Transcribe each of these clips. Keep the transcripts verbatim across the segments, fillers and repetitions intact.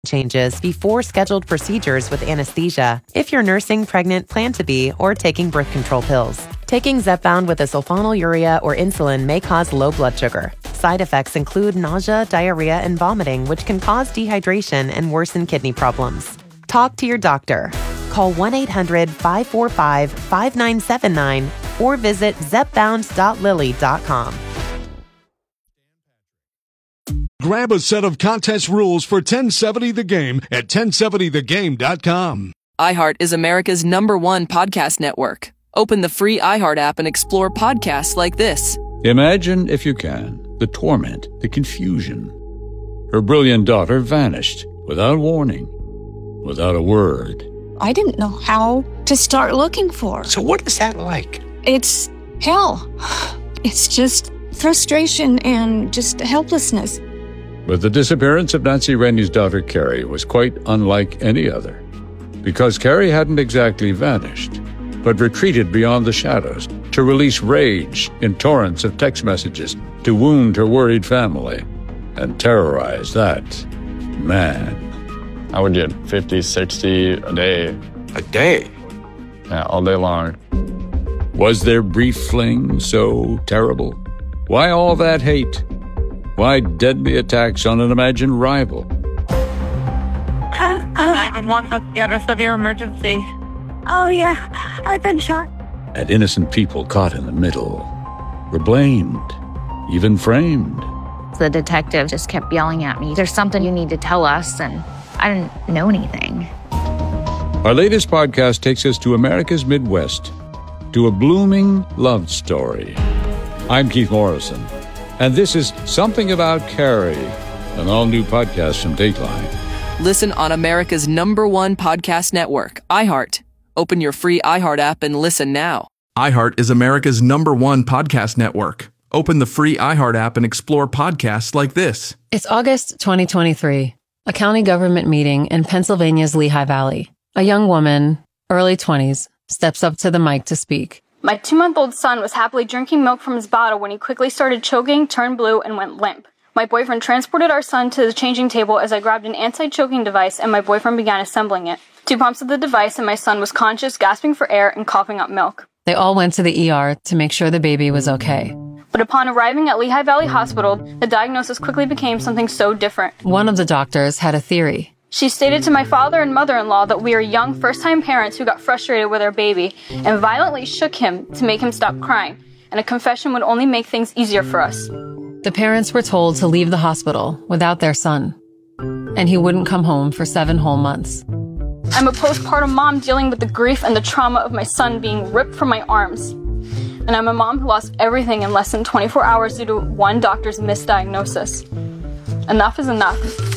changes before scheduled procedures with anesthesia if you're nursing, pregnant, plan to be, or taking birth control pills. Taking Zepbound with a sulfonylurea or insulin may cause low blood sugar. Side effects include nausea, diarrhea, and vomiting, which can cause dehydration and worsen kidney problems. Talk to your doctor. Call one eight hundred five four five five nine seven nine or visit zepbound dot lilly dot com. Grab a set of contest rules for ten seventy The Game at ten seventy the game dot com. iHeart is America's number one podcast network. Open the free iHeart app and explore podcasts like this. Imagine, if you can, the torment, the confusion. Her brilliant daughter vanished without warning, without a word. I didn't know how to start looking for her. So what is that like? It's hell. It's just frustration and just helplessness. But the disappearance of Nancy Rainey's daughter, Carrie, was quite unlike any other. Because Carrie hadn't exactly vanished, but retreated beyond the shadows to release rage in torrents of text messages to wound her worried family and terrorize that man. I would get fifty, sixty a day. A day? Yeah, all day long. Was their brief fling so terrible? Why all that hate? Why deadly attacks on an imagined rival? nine one one, what's the address of your emergency? Oh, yeah, I've been shot. And innocent people caught in the middle were blamed, even framed. The detective just kept yelling at me, "There's something you need to tell us," and I didn't know anything. Our latest podcast takes us to America's Midwest, to a blooming love story. I'm Keith Morrison, and this is Something About Carrie, an all-new podcast from Dateline. Listen on America's number one podcast network, iHeart. Open your free iHeart app and listen now. iHeart is America's number one podcast network. Open the free iHeart app and explore podcasts like this. It's August twenty twenty-three, a county government meeting in Pennsylvania's Lehigh Valley. A young woman, early twenties, steps up to the mic to speak. My two-month-old son was happily drinking milk from his bottle when he quickly started choking, turned blue, and went limp. My boyfriend transported our son to the changing table as I grabbed an anti-choking device and my boyfriend began assembling it. Two pumps of the device and my son was conscious, gasping for air, and coughing up milk. They all went to the E R to make sure the baby was okay. But upon arriving at Lehigh Valley Hospital, the diagnosis quickly became something so different. One of the doctors had a theory. She stated to my father and mother-in-law that we are young first-time parents who got frustrated with our baby and violently shook him to make him stop crying, and a confession would only make things easier for us. The parents were told to leave the hospital without their son, and he wouldn't come home for seven whole months. I'm a postpartum mom dealing with the grief and the trauma of my son being ripped from my arms. And I'm a mom who lost everything in less than twenty-four hours due to one doctor's misdiagnosis. Enough is enough.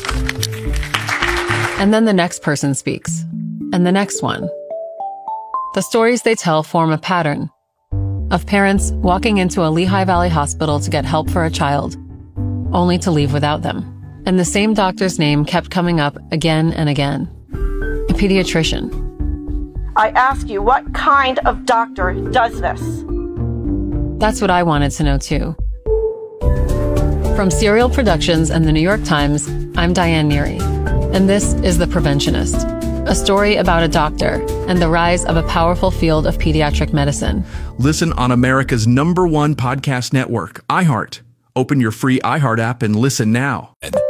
And then the next person speaks, and the next one. The stories they tell form a pattern of parents walking into a Lehigh Valley hospital to get help for a child, only to leave without them. And the same doctor's name kept coming up again and again. A pediatrician. I ask you, what kind of doctor does this? That's what I wanted to know too. From Serial Productions and the New York Times, I'm Diane Neary, and this is The Preventionist, a story about a doctor and the rise of a powerful field of pediatric medicine. Listen on America's number one podcast network, iHeart. Open your free iHeart app and listen now.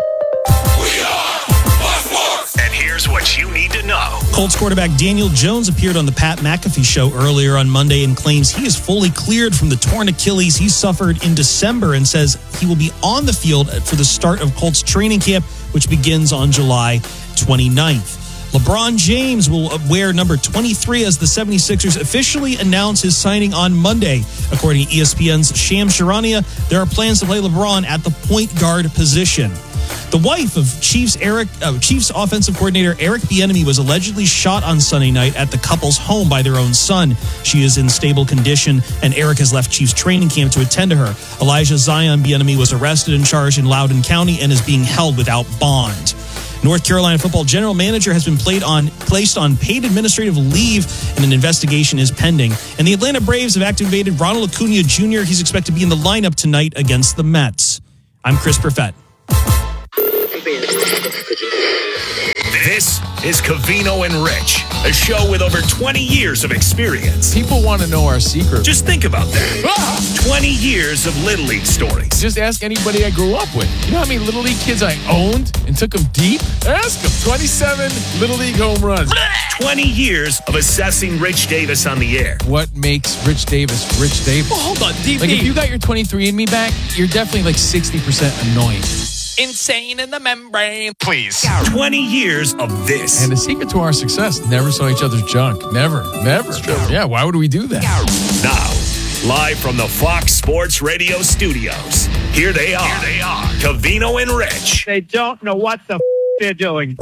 And here's what you need to know. Colts quarterback Daniel Jones appeared on the Pat McAfee show earlier on Monday and claims he is fully cleared from the torn Achilles he suffered in December and says he will be on the field for the start of Colts training camp, which begins on July twenty-ninth. LeBron James will wear number twenty-three as the seventy-sixers officially announce his signing on Monday. According to E S P N's Shams Charania, there are plans to play LeBron at the point guard position. The wife of Chiefs Eric uh, Chiefs offensive coordinator Eric Bieniemy was allegedly shot on Sunday night at the couple's home by their own son. She is in stable condition, and Eric has left Chiefs training camp to attend to her. Elijah Zion Bieniemy was arrested and charged in Loudoun County and is being held without bond. North Carolina football general manager has been played on, placed on paid administrative leave, and an investigation is pending. And the Atlanta Braves have activated Ronald Acuna Junior He's expected to be in the lineup tonight against the Mets. I'm Chris Perfett. This is Covino and Rich, a show with over twenty years of experience. People want to know our secret. Just think about that. twenty years of Little League stories. Just ask anybody I grew up with. You know how many Little League kids I owned and took them deep? Ask them. twenty-seven Little League home runs. twenty years of assessing Rich Davis on the air. What makes Rich Davis Rich Davis? Well, hold on, D P. Like, if you got your twenty-three and me back, you're definitely like sixty percent annoying. Insane in the membrane. Please. twenty years of this. And the secret to our success, never saw each other's junk. Never. Never. Yeah, why would we do that? Now, live from the Fox Sports Radio studios, here they are. Here they are. Covino and Rich. They don't know what the f- they're doing.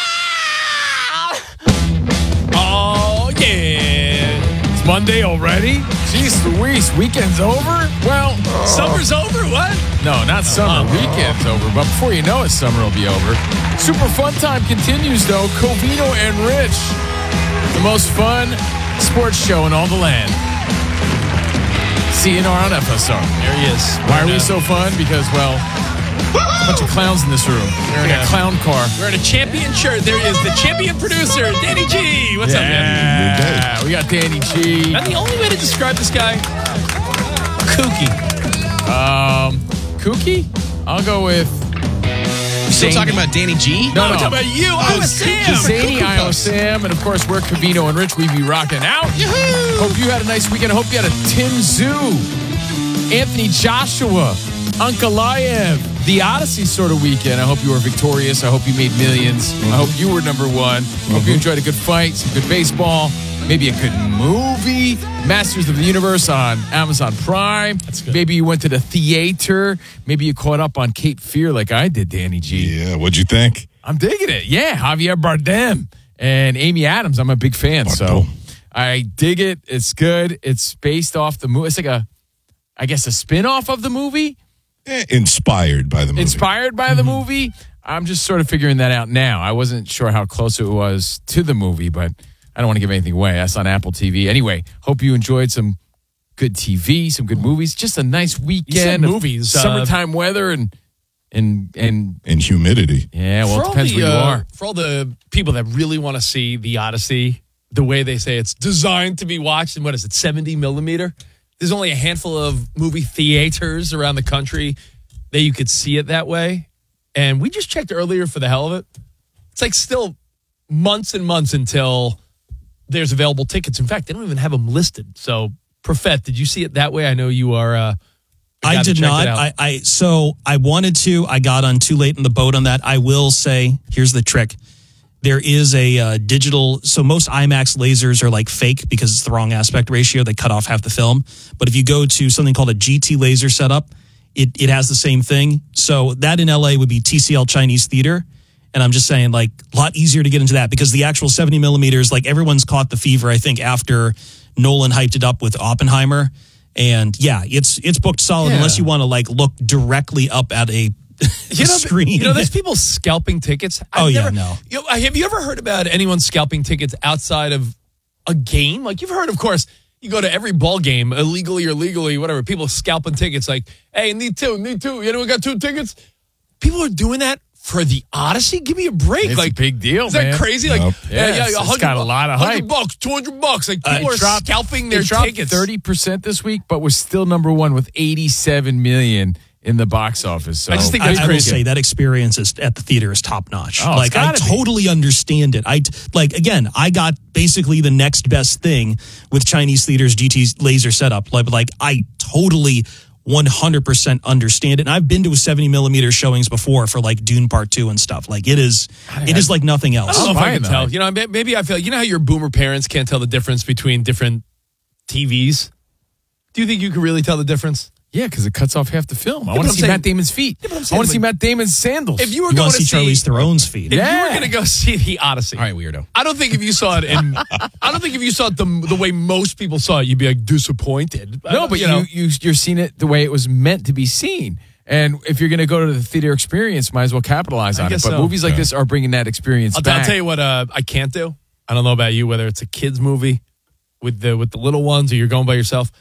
Oh, yeah. It's Monday already? Jeez Louise, weekend's over? Well, oh. Summer's over? What? No, not summer. Oh. Weekend's over. But before you know it, summer will be over. Super fun time continues, though. Covino and Rich. The most fun sports show in all the land. C N R on F S R. There he is. Why are we so fun? Because, well, a bunch of clowns in this room. We're in a clown car. We're in a champion shirt. There is the champion producer, Danny G. What's yeah. up, man? Yeah, we got Danny G. And the only way to describe this guy, kooky. Um, kooky? I'll go with... You still talking about Danny G? No, no. I'm talking about you, Iowa Sam. Zany, Iowa Sam. And, of course, we're Covino and Rich. We be rocking out. Yoo-hoo. Hope you had a nice weekend. I hope you had a Tim Zhu, Anthony Joshua, Ankalaev, the Odyssey sort of weekend. I hope you were victorious. I hope you made millions. Mm-hmm. I hope you were number one. Mm-hmm. I hope you enjoyed a good fight, some good baseball, maybe a good movie. Masters of the Universe on Amazon Prime. That's good. Maybe you went to the theater. Maybe you caught up on Cape Fear like I did, Danny G. Yeah, what'd you think? I'm digging it. Yeah, Javier Bardem and Amy Adams. I'm a big fan, Bardem. So I dig it. It's good. It's based off the movie. It's like a, I guess, a spin-off of the movie. Eh, inspired by the movie. Inspired by the movie. I'm just sort of figuring that out now. I wasn't sure how close it was to the movie, but I don't want to give anything away. That's on Apple T V. Anyway, hope you enjoyed some good T V, some good movies. Just a nice weekend. Movies, of summertime uh, weather and and and and humidity. Yeah, well, it depends the, where you uh, are. For all the people that really want to see the Odyssey, the way they say it's designed to be watched, and what is it, seventy millimeter? There's only a handful of movie theaters around the country that you could see it that way. And we just checked earlier for the hell of it. It's like still months and months until there's available tickets. In fact, they don't even have them listed. So, Profet, did you see it that way? I know you are. Uh, I did not. I, I so I wanted to. I got on too late in the boat on that. I will say, here's the trick. There is a uh, digital, so most IMAX lasers are like fake because it's the wrong aspect ratio. They cut off half the film. But if you go to something called a G T laser setup, it, it has the same thing. So that in L A would be T C L Chinese Theater. And I'm just saying, like, a lot easier to get into that because the actual seventy millimeters, like, everyone's caught the fever, I think, after Nolan hyped it up with Oppenheimer. And yeah, it's it's booked solid yeah. unless you want to, like, look directly up at a You know, screen. You know, there's people scalping tickets. I've oh, never, yeah, no. You know, have you ever heard about anyone scalping tickets outside of a game? Like, you've heard, of course, you go to every ball game, illegally or legally, whatever, people scalping tickets like, hey, need two, need two. Anyone got two tickets? People are doing that for the Odyssey? Give me a break. It's like a big deal, is man. Is that crazy? Like, nope. yeah, yeah, yeah, it's, one hundred, it's got a lot of hype. one hundred bucks, two hundred bucks. Like, people uh, are dropped, scalping their it dropped tickets. thirty percent this week, but was still number one with eighty-seven million in the box office. So I just think that's I, I crazy. will say that experience is, at the theater is top notch. Oh, like I totally be. understand it. I like again, I got basically the next best thing with Chinese theaters G T laser setup. Like, like I totally one hundred percent understand it. And I've been to a seventy millimeter showings before for like Dune Part Two and stuff. Like it is, I, it I, is like nothing else. I don't know if I can tell. You know, maybe I feel. You know how your boomer parents can't tell the difference between different T Vs. Do you think you can really tell the difference? Yeah, because it cuts off half the film. I yeah, want to see saying, Matt Damon's feet. Yeah, I want to see Matt Damon's sandals. If you were you going to see, see Charlize Theron's feet, if yeah. you were going to go see the Odyssey, all right, weirdo. I don't think if you saw it in, I don't think if you saw it the, the way most people saw it, you'd be like disappointed. No, but you, know, you, you you're seeing it the way it was meant to be seen. And if you're going to go to the theater experience, might as well capitalize on it. But so. movies like yeah. this are bringing that experience I'll, back. I'll tell you what uh, I can't do. I don't know about you, whether it's a kid's movie with the with the little ones or you're going by yourself.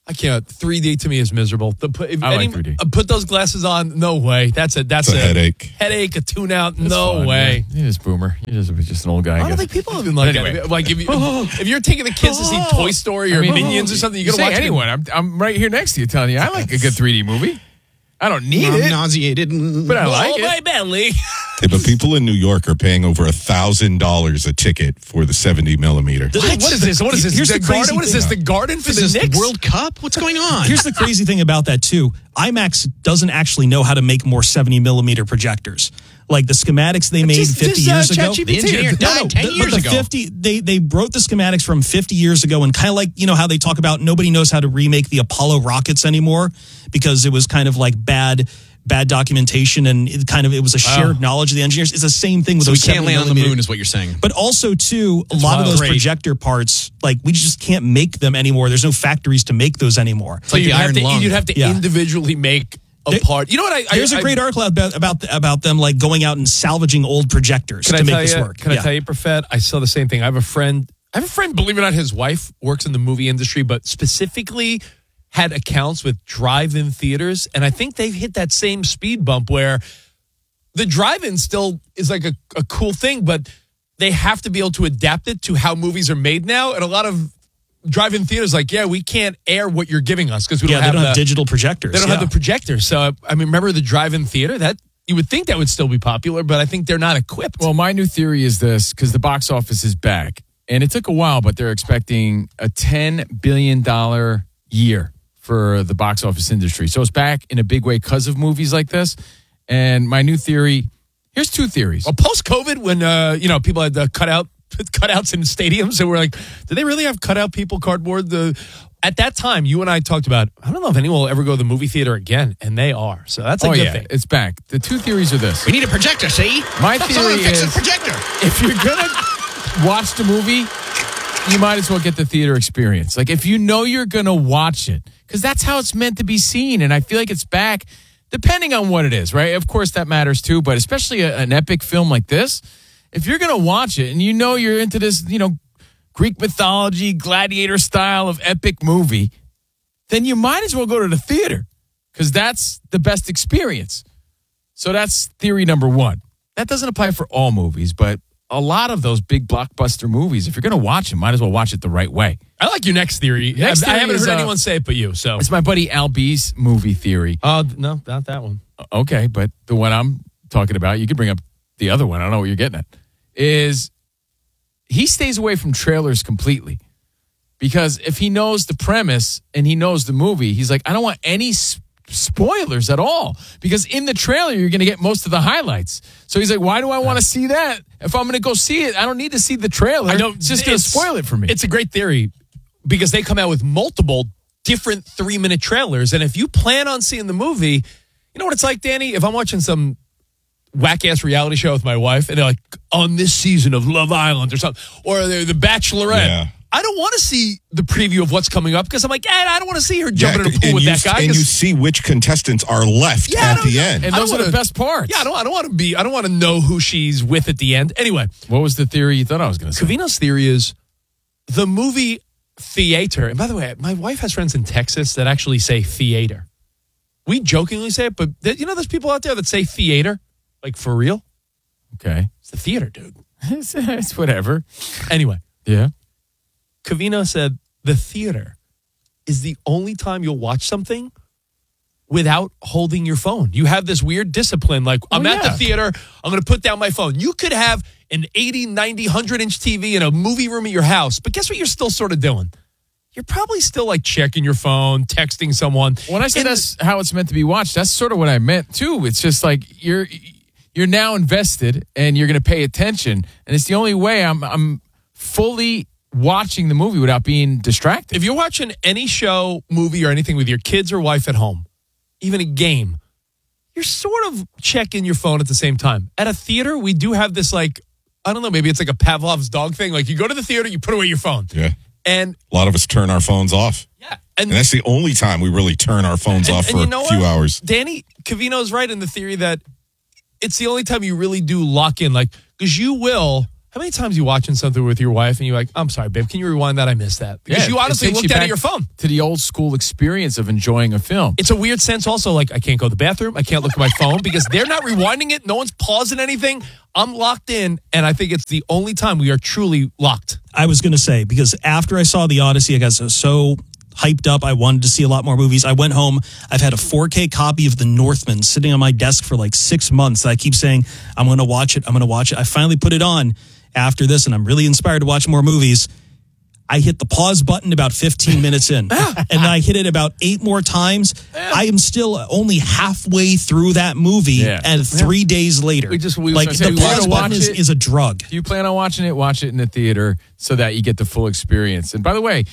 I can't. three D to me is miserable. The, put, if I like any, three D. uh, put those glasses on. No way. That's a that's It's a headache. Headache. A tune out. That's No fun, way. man. You're just boomer. You're just, just an old guy. I, I don't guess. think people have been like Anyway. that. Like if, you, if you're taking the kids to see Toy Story or I mean, Minions or something, you you gotta say watch it. anyone. I'm I'm right here next to you, telling you I like a good three D movie. I don't need I'm it, nauseated. but I like Oh, it. my belly. Yeah, but people in New York are paying over a thousand dollars a ticket for the seventy millimeter. What? what is this? What is this? Here's the the crazy garden? What is this? thing. The garden for Is the this Knicks? World Cup? What's going on? Here's the crazy thing about that too. IMAX doesn't actually know how to make more seventy millimeter projectors. Like the schematics they made Just- fifty just, uh, years ago. ChatGPT. The engineer No, died no, ten the- years but the ago. fifty, they they wrote the schematics from fifty years ago, and kind of like, you know how they talk about nobody knows how to remake the Apollo rockets anymore because it was kind of like bad bad documentation and it kind of it was a shared Oh. knowledge of the engineers. It's the same thing with So we those can't seventy land on the millimeter. moon, is what you're saying. But also, too, a lot wild. of those Great. projector parts, like, we just can't make them anymore. There's no factories to make those anymore. It's like you'd the have Iron to, Lung. You'd have to Yeah. individually make a They- part. You know what? I, There's I, a great I, article about about about them, like, going out and salvaging old projectors Can to I make tell this you? work. Can Yeah. I tell you, Profet? I saw the same thing. I have a friend. I have a friend. Believe it or not, his wife works in the movie industry, but specifically had accounts with drive-in theaters, and I think they've hit that same speed bump where the drive-in still is like a, a cool thing, but they have to be able to adapt it to how movies are made now. And a lot of drive-in theaters, like, yeah, we can't air what you're giving us because we Yeah, don't they have don't the, have digital projectors. They don't yeah. have the projectors. So I mean, remember the drive-in theater? That you would think that would still be popular, but I think they're not equipped. Well, my new theory is this, because the box office is back. And it took a while, but they're expecting a ten billion dollars year for the box office industry. So it's back in a big way because of movies like this. And my new theory, here's two theories. Well, post-COVID, when uh, you know people had the cutout cutouts in stadiums, and we're like, did they really have cutout people, cardboard? The at that time, you and I talked about. I don't know if anyone will ever go to the movie theater again, and they are. So that's a oh, good yeah, thing. it's back. The two theories are this. We need a projector, see? My Stop theory someone fix is the projector. if you're going to watch the movie, you might as well get the theater experience. Like if you know you're going to watch it, because that's how it's meant to be seen. And I feel like it's back, depending on what it is, right? Of course, that matters too. But especially a, an epic film like this, if you're going to watch it and you know you're into this, you know, Greek mythology, gladiator style of epic movie, then you might as well go to the theater because that's the best experience. So that's theory number one. That doesn't apply for all movies, but a lot of those big blockbuster movies, if you're going to watch them, might as well watch it the right way. I like your next theory. Next I, I theory haven't is, heard uh, anyone say it but you. So It's my buddy Al B's movie theory. Oh, no, not that one. Okay, but the one I'm talking about, you could bring up the other one. I don't know what you're getting at. Is he stays away from trailers completely. Because if he knows the premise and he knows the movie, he's like, I don't want any s- spoilers at all. Because in the trailer, you're going to get most of the highlights. So he's like, why do I want to see that? If I'm going to go see it, I don't need to see the trailer. I don't. It's just going to spoil it for me. It's a great theory because they come out with multiple different three-minute trailers, and if you plan on seeing the movie, you know what it's like, Danny? If I'm watching some whack-ass reality show with my wife, and they're like, on this season of Love Island or something, or they're The Bachelorette, Yeah. I don't want to see the preview of what's coming up because I'm like, eh, I don't want to see her jumping in a pool and with you, that guy. and 'cause- you see which contestants are left Yeah, I at don't the know. end. and I those don't are the wanna- best parts. yeah, I don't, I don't want to be, I don't want to know who she's with at the end. Anyway, What was the theory you thought I was going to say? Covino's theory is the movie theater. And by the way, my wife has friends in Texas that actually say theater. We jokingly say it, but th- you know, there's people out there that say theater, like for real. Okay. It's the theater, dude. it's, it's whatever. Anyway, Yeah. Covino said the theater is the only time you'll watch something without holding your phone. You have this weird discipline, like I'm Oh, at the yeah. theater, I'm going to put down my phone. You could have an eighty, ninety, one hundred inch T V in a movie room at your house, but guess what you're still sort of doing? You're probably still like checking your phone, texting someone. When I said And- that's how it's meant to be watched, that's sort of what I meant too. It's just like you're you're now invested and you're going to pay attention, and it's the only way I'm I'm fully watching the movie without being distracted. If you're watching any show, movie, or anything with your kids or wife at home, even a game, you're sort of checking your phone at the same time. At a theater, we do have this, like, I don't know, maybe it's like a Pavlov's dog thing. Like, you go to the theater, you put away your phone. Yeah. And A lot of us turn our phones off. yeah, And that's the only time we really turn our phones and, off and for you know a few what? hours. Danny Covino's right in the theory that it's the only time you really do lock in. Like, because you will, How many times you watching something with your wife and you're like, I'm sorry, babe, can you rewind that? I missed that. Because Yeah, you it honestly takes looked you down at back your phone. to the old school experience of enjoying a film. It's a weird sense also, like I can't go to the bathroom, I can't look at my phone because they're not rewinding it, no one's pausing anything. I'm locked in, and I think it's the only time we are truly locked. I was going to say, because after I saw The Odyssey, I got so, so hyped up. I wanted to see a lot more movies. I went home. I've had a four K copy of The Northman sitting on my desk for like six months. I keep saying, I'm going to watch it. I'm going to watch it. I finally put it on after this, and I'm really inspired to watch more movies. I hit the pause button about fifteen minutes in, and I hit it about eight more times. I am still only halfway through that movie, Yeah. and three days later. We just we like say, the we pause gotta button watch is, it. is a drug. If you plan on watching it, watch it in the theater so that you get the full experience. And by the way,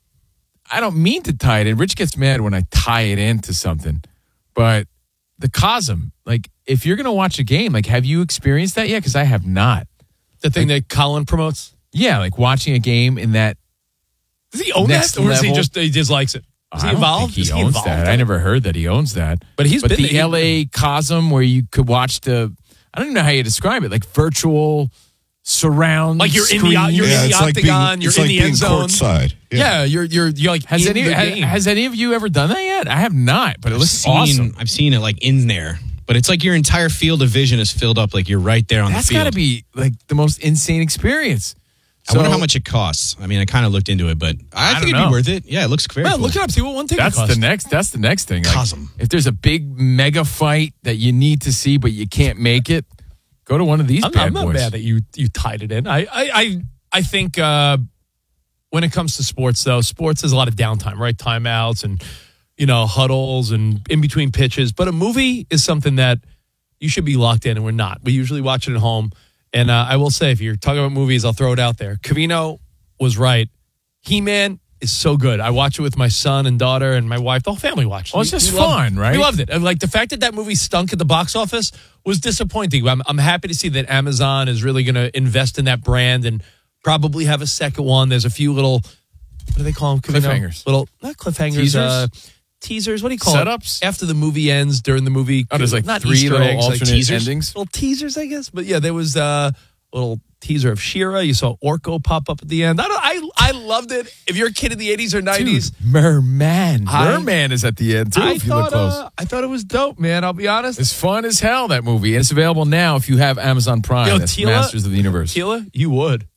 I don't mean to tie it in. Rich gets mad when I tie it into something. But the Cosm, like, if you're going to watch a game, like, have you experienced that yet? Because I have not. The thing like, that Colin promotes? Yeah, like watching a game in that Does he own next that? Or is he level. just he just likes it? Is he I don't involved? think he Is owns involved that. in I it? never heard that he owns that. But he's but been the there. L A Cosm where you could watch the, I don't even know how you describe it, like virtual surround. Like you're in the screen. you're Yeah, in the it's like being- octagon, you're it's in like the being end zone. courtside. Yeah. you're you're you're like Has in any the has, game. has any of you ever done that yet? I have not, but it I've looks seen, awesome. I've seen it like in there, but it's like your entire field of vision is filled up. Like you're right there on That's the field. got to be like the most insane experience. I wonder how much it costs. I mean, I kind of looked into it, but I, I think don't it'd know. be worth it. Yeah, it looks very Well, cool. look it up. See what one ticket That's costs. the next. That's the next thing. Like, Cosm. if there's a big mega fight that you need to see but you can't make it, go to one of these I'm, bad I'm not boys. mad that you you tied it in. I I I, I think uh, when it comes to sports, though, sports has a lot of downtime, right? Timeouts and you know huddles and in between pitches. But a movie is something that you should be locked in, and we're not. We usually watch it at home. And uh, I will say, if you're talking about movies, I'll throw it out there. Covino was right. He-Man is so good. I watch it with my son and daughter and my wife. The whole family watched it. Well, it's We- just we loved fun, it. right? We loved it. And like the fact that that movie stunk at the box office was disappointing. I'm, I'm happy to see that Amazon is really going to invest in that brand and probably have a second one. There's a few little, what do they call them? Cliffhangers. Little, not cliffhangers. Teasers? Uh, teasers. What do you call Setups? it? After the movie ends, during the movie. Oh, there's like not three Easter little eggs, like alternate teasers. endings? Little teasers, I guess. But yeah, there was uh, a little teaser of She-Ra. You saw Orko pop up at the end. I don't. I I loved it. If you're a kid in the eighties or nineties, Dude, Merman. I- Merman is at the end too. I if you look thought close, uh, I thought it was dope, man. I'll be honest. it's fun as hell, that movie, and it's available now if you have Amazon Prime. Yo, That's Tila- Masters of the Universe. Tila, you would.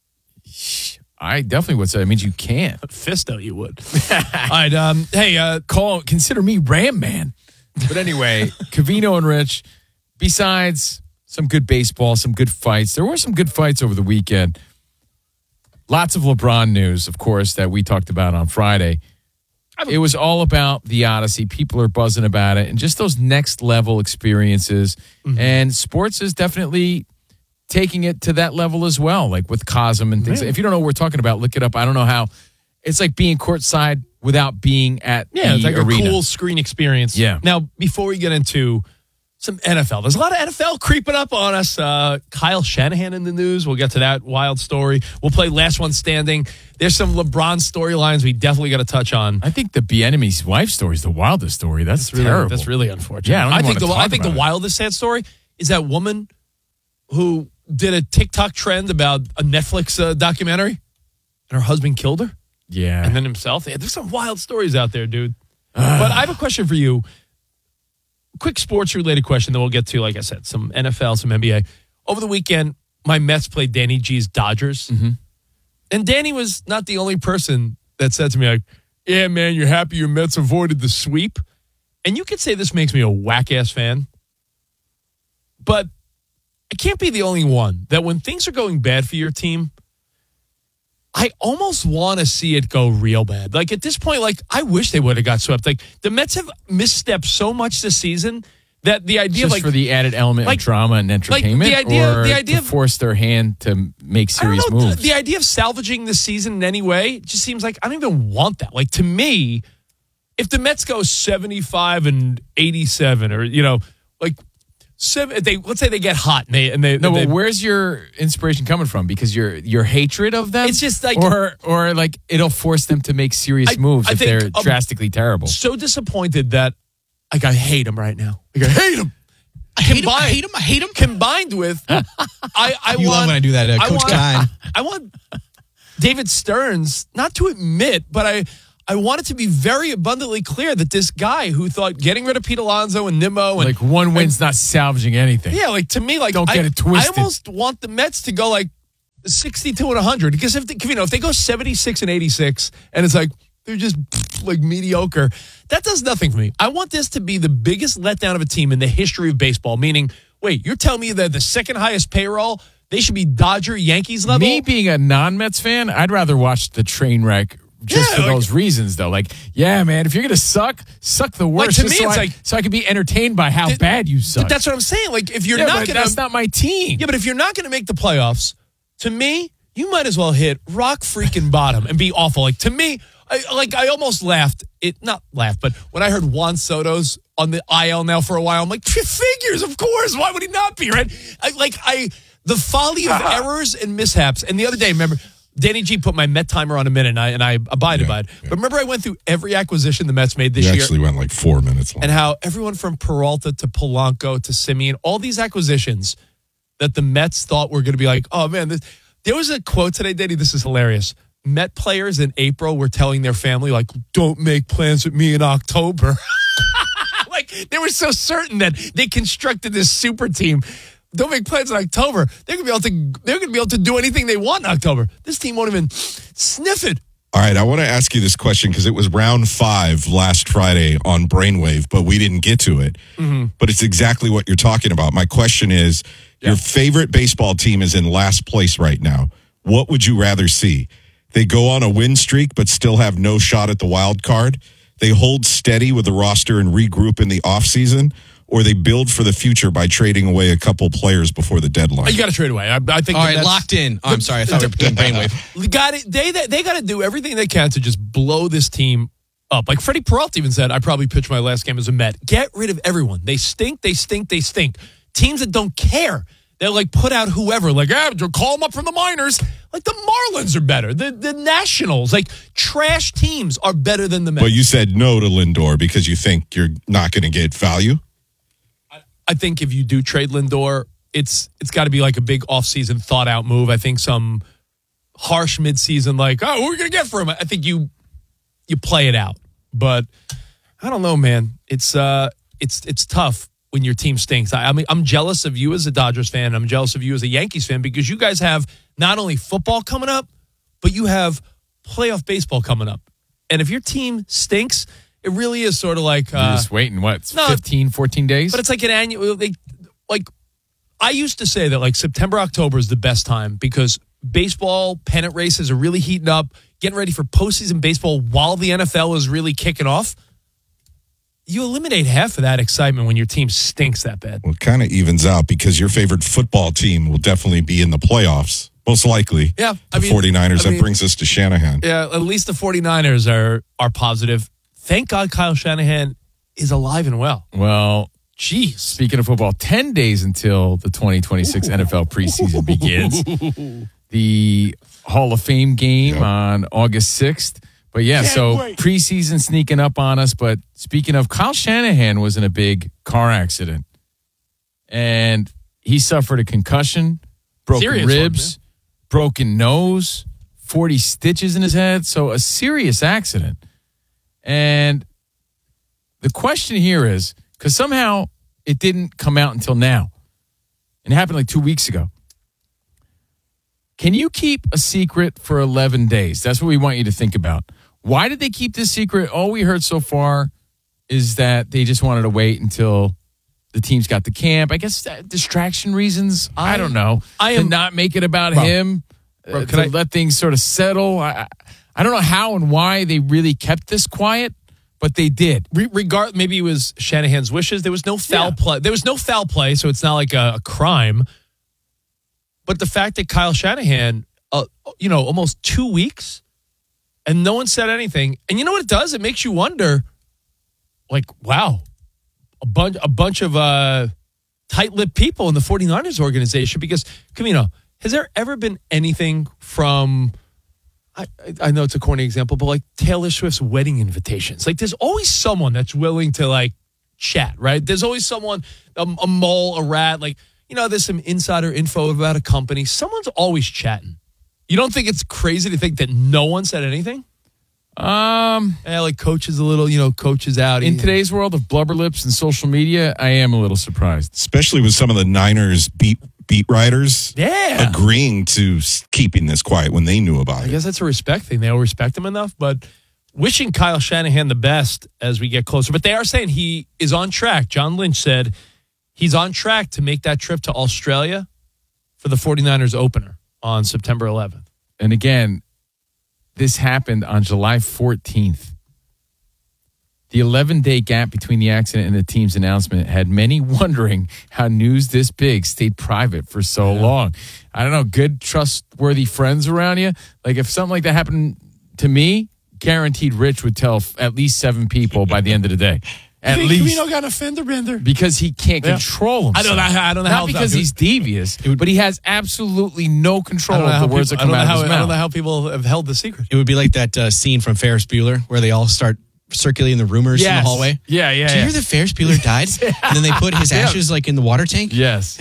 I definitely would say. That means you can't. Fisto, you would. All right. Um, hey, uh, Call. Consider me Ram Man. But anyway, Covino and Rich. Besides some good baseball, some good fights. There were some good fights over the weekend. Lots of LeBron news, of course, that we talked about on Friday. It was all about the Odyssey. People are buzzing about it and just those next level experiences. Mm-hmm. And sports is definitely taking it to that level as well, like with Cosm and things. Yeah. If you don't know what we're talking about, look it up. I don't know how. It's like being courtside without being at yeah, the it's like arena. a cool screen experience. Yeah. Now, before we get into some N F L, there's a lot of N F L creeping up on us. Uh, Kyle Shanahan in the news. We'll get to that wild story. We'll play Last One Standing. There's some LeBron storylines we definitely got to touch on. I think the Bieniemy's wife story is the wildest story. That's, That's really, terrible. that's really unfortunate. Yeah, I don't I even think wanna the talk I think the about it. wildest sad story is that woman who did a TikTok trend about a Netflix uh, documentary, and her husband killed her, Yeah. and then himself. Yeah, there's some wild stories out there, dude. But I have a question for you. Quick sports related question, then we'll get to, like I said, some N F L, some N B A. Over the weekend, my Mets played Danny G's Dodgers. Mm-hmm. And Danny was not the only person that said to me, like, yeah, man, you're happy your Mets avoided the sweep. And you could say this makes me a whack-ass fan. But I can't be the only one that when things are going bad for your team, I almost want to see it go real bad. Like, at this point, like, I wish they would have got swept. Like, the Mets have misstepped so much this season that the idea Just of, like, for the added element like- of drama and entertainment, the idea- or the idea to of- force their hand to make I don't serious know, moves. The, the idea of salvaging the season in any way just seems like I don't even want that. Like, to me, if the Mets go seventy-five and eighty-seven, or, you know, like, seven, they let's say they get hot and they and they no, they, but where's your inspiration coming from? Because your your hatred of them, It's just like- or or like it'll force them to make serious I- moves I if think they're I'm drastically terrible. so disappointed that like I hate them right now. Like, I hate them. I hate, combined, him, I hate him. I hate him. Combined with, I, I you want. love when I do that, uh, I Coach want, Kine. I want David Stearns not to admit, but I. I want it to be very abundantly clear that this guy who thought getting rid of Pete Alonso and Nimmo and like one win's and, not salvaging anything. Yeah, like to me, like don't get I, it twisted. I almost want the Mets to go like sixty-two and one hundred because if they, you know if they go seventy-six and eighty-six and it's like they're just like mediocre, that does nothing for me. I want this to be the biggest letdown of a team in the history of baseball. Meaning, wait, you're telling me that the second highest payroll they should be Dodger Yankees level? Me being a non-Mets fan, I'd rather watch the train wreck. Just yeah, for like, those reasons, though. Like, yeah, man, if you're going to suck, suck the worst. Like, to me, so it's I, like... So I can be entertained by how th- bad you suck. But that's what I'm saying. Like, if you're yeah, not going to... That's not my team. Yeah, but if you're not going to make the playoffs, to me, you might as well hit rock freaking bottom and be awful. Like, to me, I, like, I almost laughed. It Not laughed, but when I heard Juan Soto's on the I L now for a while, I'm like, figures, of course. Why would he not be, right? I, like, I... The folly of errors and mishaps. And the other day, remember... Danny G put my Met timer on a minute, and I, and I abided yeah, by it. Yeah. But remember I went through every acquisition the Mets made this you year? actually went like four minutes long. And how everyone from Peralta to Polanco to Simeon, all these acquisitions that the Mets thought were going to be like, oh, man. This, there was a quote today, Danny, this is hilarious. Met players in April were telling their family, like, don't make plans with me in October. Like, they were so certain that they constructed this super team. Don't make plans in October. They're gonna be able to. They're gonna be able to do anything they want in October. This team won't even sniff it. All right, I want to ask you this question because it was round five last Friday on Brainwave, but we didn't get to it. Mm-hmm. But it's exactly what you're talking about. My question is, yeah. Your favorite baseball team is in last place right now. What would you rather see? They go on a win streak but still have no shot at the wild card? They hold steady with the roster and regroup in the offseason? Or they build for the future by trading away a couple players before the deadline? You got to trade away. I, I think. All right, Mets, locked in. Oh, I'm sorry, I thought we were doing brainwave. Got it. They they got to do everything they can to just blow this team up. Like Freddie Peralta even said, I probably pitched my last game as a Met. Get rid of everyone. They stink. They stink. They stink. Teams that don't care. They'll like put out whoever. Like, ah, call them up from the minors. Like the Marlins are better. The the Nationals, like trash teams, are better than the Mets. Well, you said no to Lindor because you think you're not going to get value. I think if you do trade Lindor, it's it's got to be like a big offseason thought out move. I think some harsh midseason, like, oh, what are we going to get for him? I think you you play it out. But I don't know, man. It's uh it's it's tough when your team stinks. I, I mean, I'm jealous of you as a Dodgers fan. I'm jealous of you as a Yankees fan because you guys have not only football coming up, but you have playoff baseball coming up. And if your team stinks, it really is sort of like... Uh, You're just waiting, what, no, fifteen, fourteen days? But it's like an annual... They, like, I used to say that, like, September, October is the best time because baseball pennant races are really heating up, getting ready for postseason baseball while the N F L is really kicking off. You eliminate half of that excitement when your team stinks that bad. Well, it kind of evens out because your favorite football team will definitely be in the playoffs, most likely. Yeah. The I mean, 49ers, I that mean, brings us to Shanahan. Yeah, at least the 49ers are are positive. Thank God Kyle Shanahan is alive and well. Well, jeez. Speaking of football, ten days until the twenty twenty-six Ooh. N F L preseason begins. The Hall of Fame game yep. on August sixth. But yeah, Can't so wait. Preseason sneaking up on us. But speaking of, Kyle Shanahan was in a big car accident. And he suffered a concussion, broken serious ribs, one, broken nose, forty stitches in his head. So a serious accident. And the question here is, because somehow it didn't come out until now. And it happened like two weeks ago. Can you keep a secret for eleven days? That's what we want you to think about. Why did they keep this secret? All we heard so far is that they just wanted to wait until the teams got to camp. I guess that distraction reasons. I, I don't know. I am to not make it about bro, him. Bro, uh, to I, let things sort of settle. I, I don't know how and why they really kept this quiet, but they did. Re- regard, maybe it was Shanahan's wishes. There was no foul yeah. play. There was no foul play, so it's not like a, a crime. But the fact that Kyle Shanahan, uh, you know, almost two weeks, and no one said anything. And you know what it does? It makes you wonder, like, wow, a bunch, a bunch of uh, tight-lipped people in the 49ers organization. Because, Camino, has there ever been anything from, I, I know it's a corny example, but like Taylor Swift's wedding invitations? Like, there's always someone that's willing to, like, chat, right? There's always someone, a, a mole, a rat, like, you know, there's some insider info about a company. Someone's always chatting. You don't think it's crazy to think that no one said anything? Um, yeah, like Coach is a little, you know, Coach is out. In today's world of blubber lips and social media, I am a little surprised. Especially with some of the Niners beat beat writers yeah. agreeing to s- keeping this quiet when they knew about I it. guess that's a respect thing. They don't respect him enough, but wishing Kyle Shanahan the best as we get closer. But they are saying he is on track. John Lynch said he's on track to make that trip to Australia for the 49ers opener on September eleventh. And again, this happened on July fourteenth. The eleven-day gap between the accident and the team's announcement had many wondering how news this big stayed private for so yeah. long. I don't know, good, trustworthy friends around you? Like, if something like that happened to me, guaranteed Rich would tell f- at least seven people by the end of the day. At think least. Camino got a fender bender? Because he can't yeah. control himself. I don't know, I don't know Not how. because he's devious, but he has absolutely no control of the words people, that come out how, of his mouth. I don't know how people have held the secret. It would be like that uh, scene from Ferris Bueller where they all start circulating the rumors yes. in the hallway. Yeah, yeah. Did you yeah. hear that Ferris Bueller died? yeah. And then they put his ashes like in the water tank? Yes.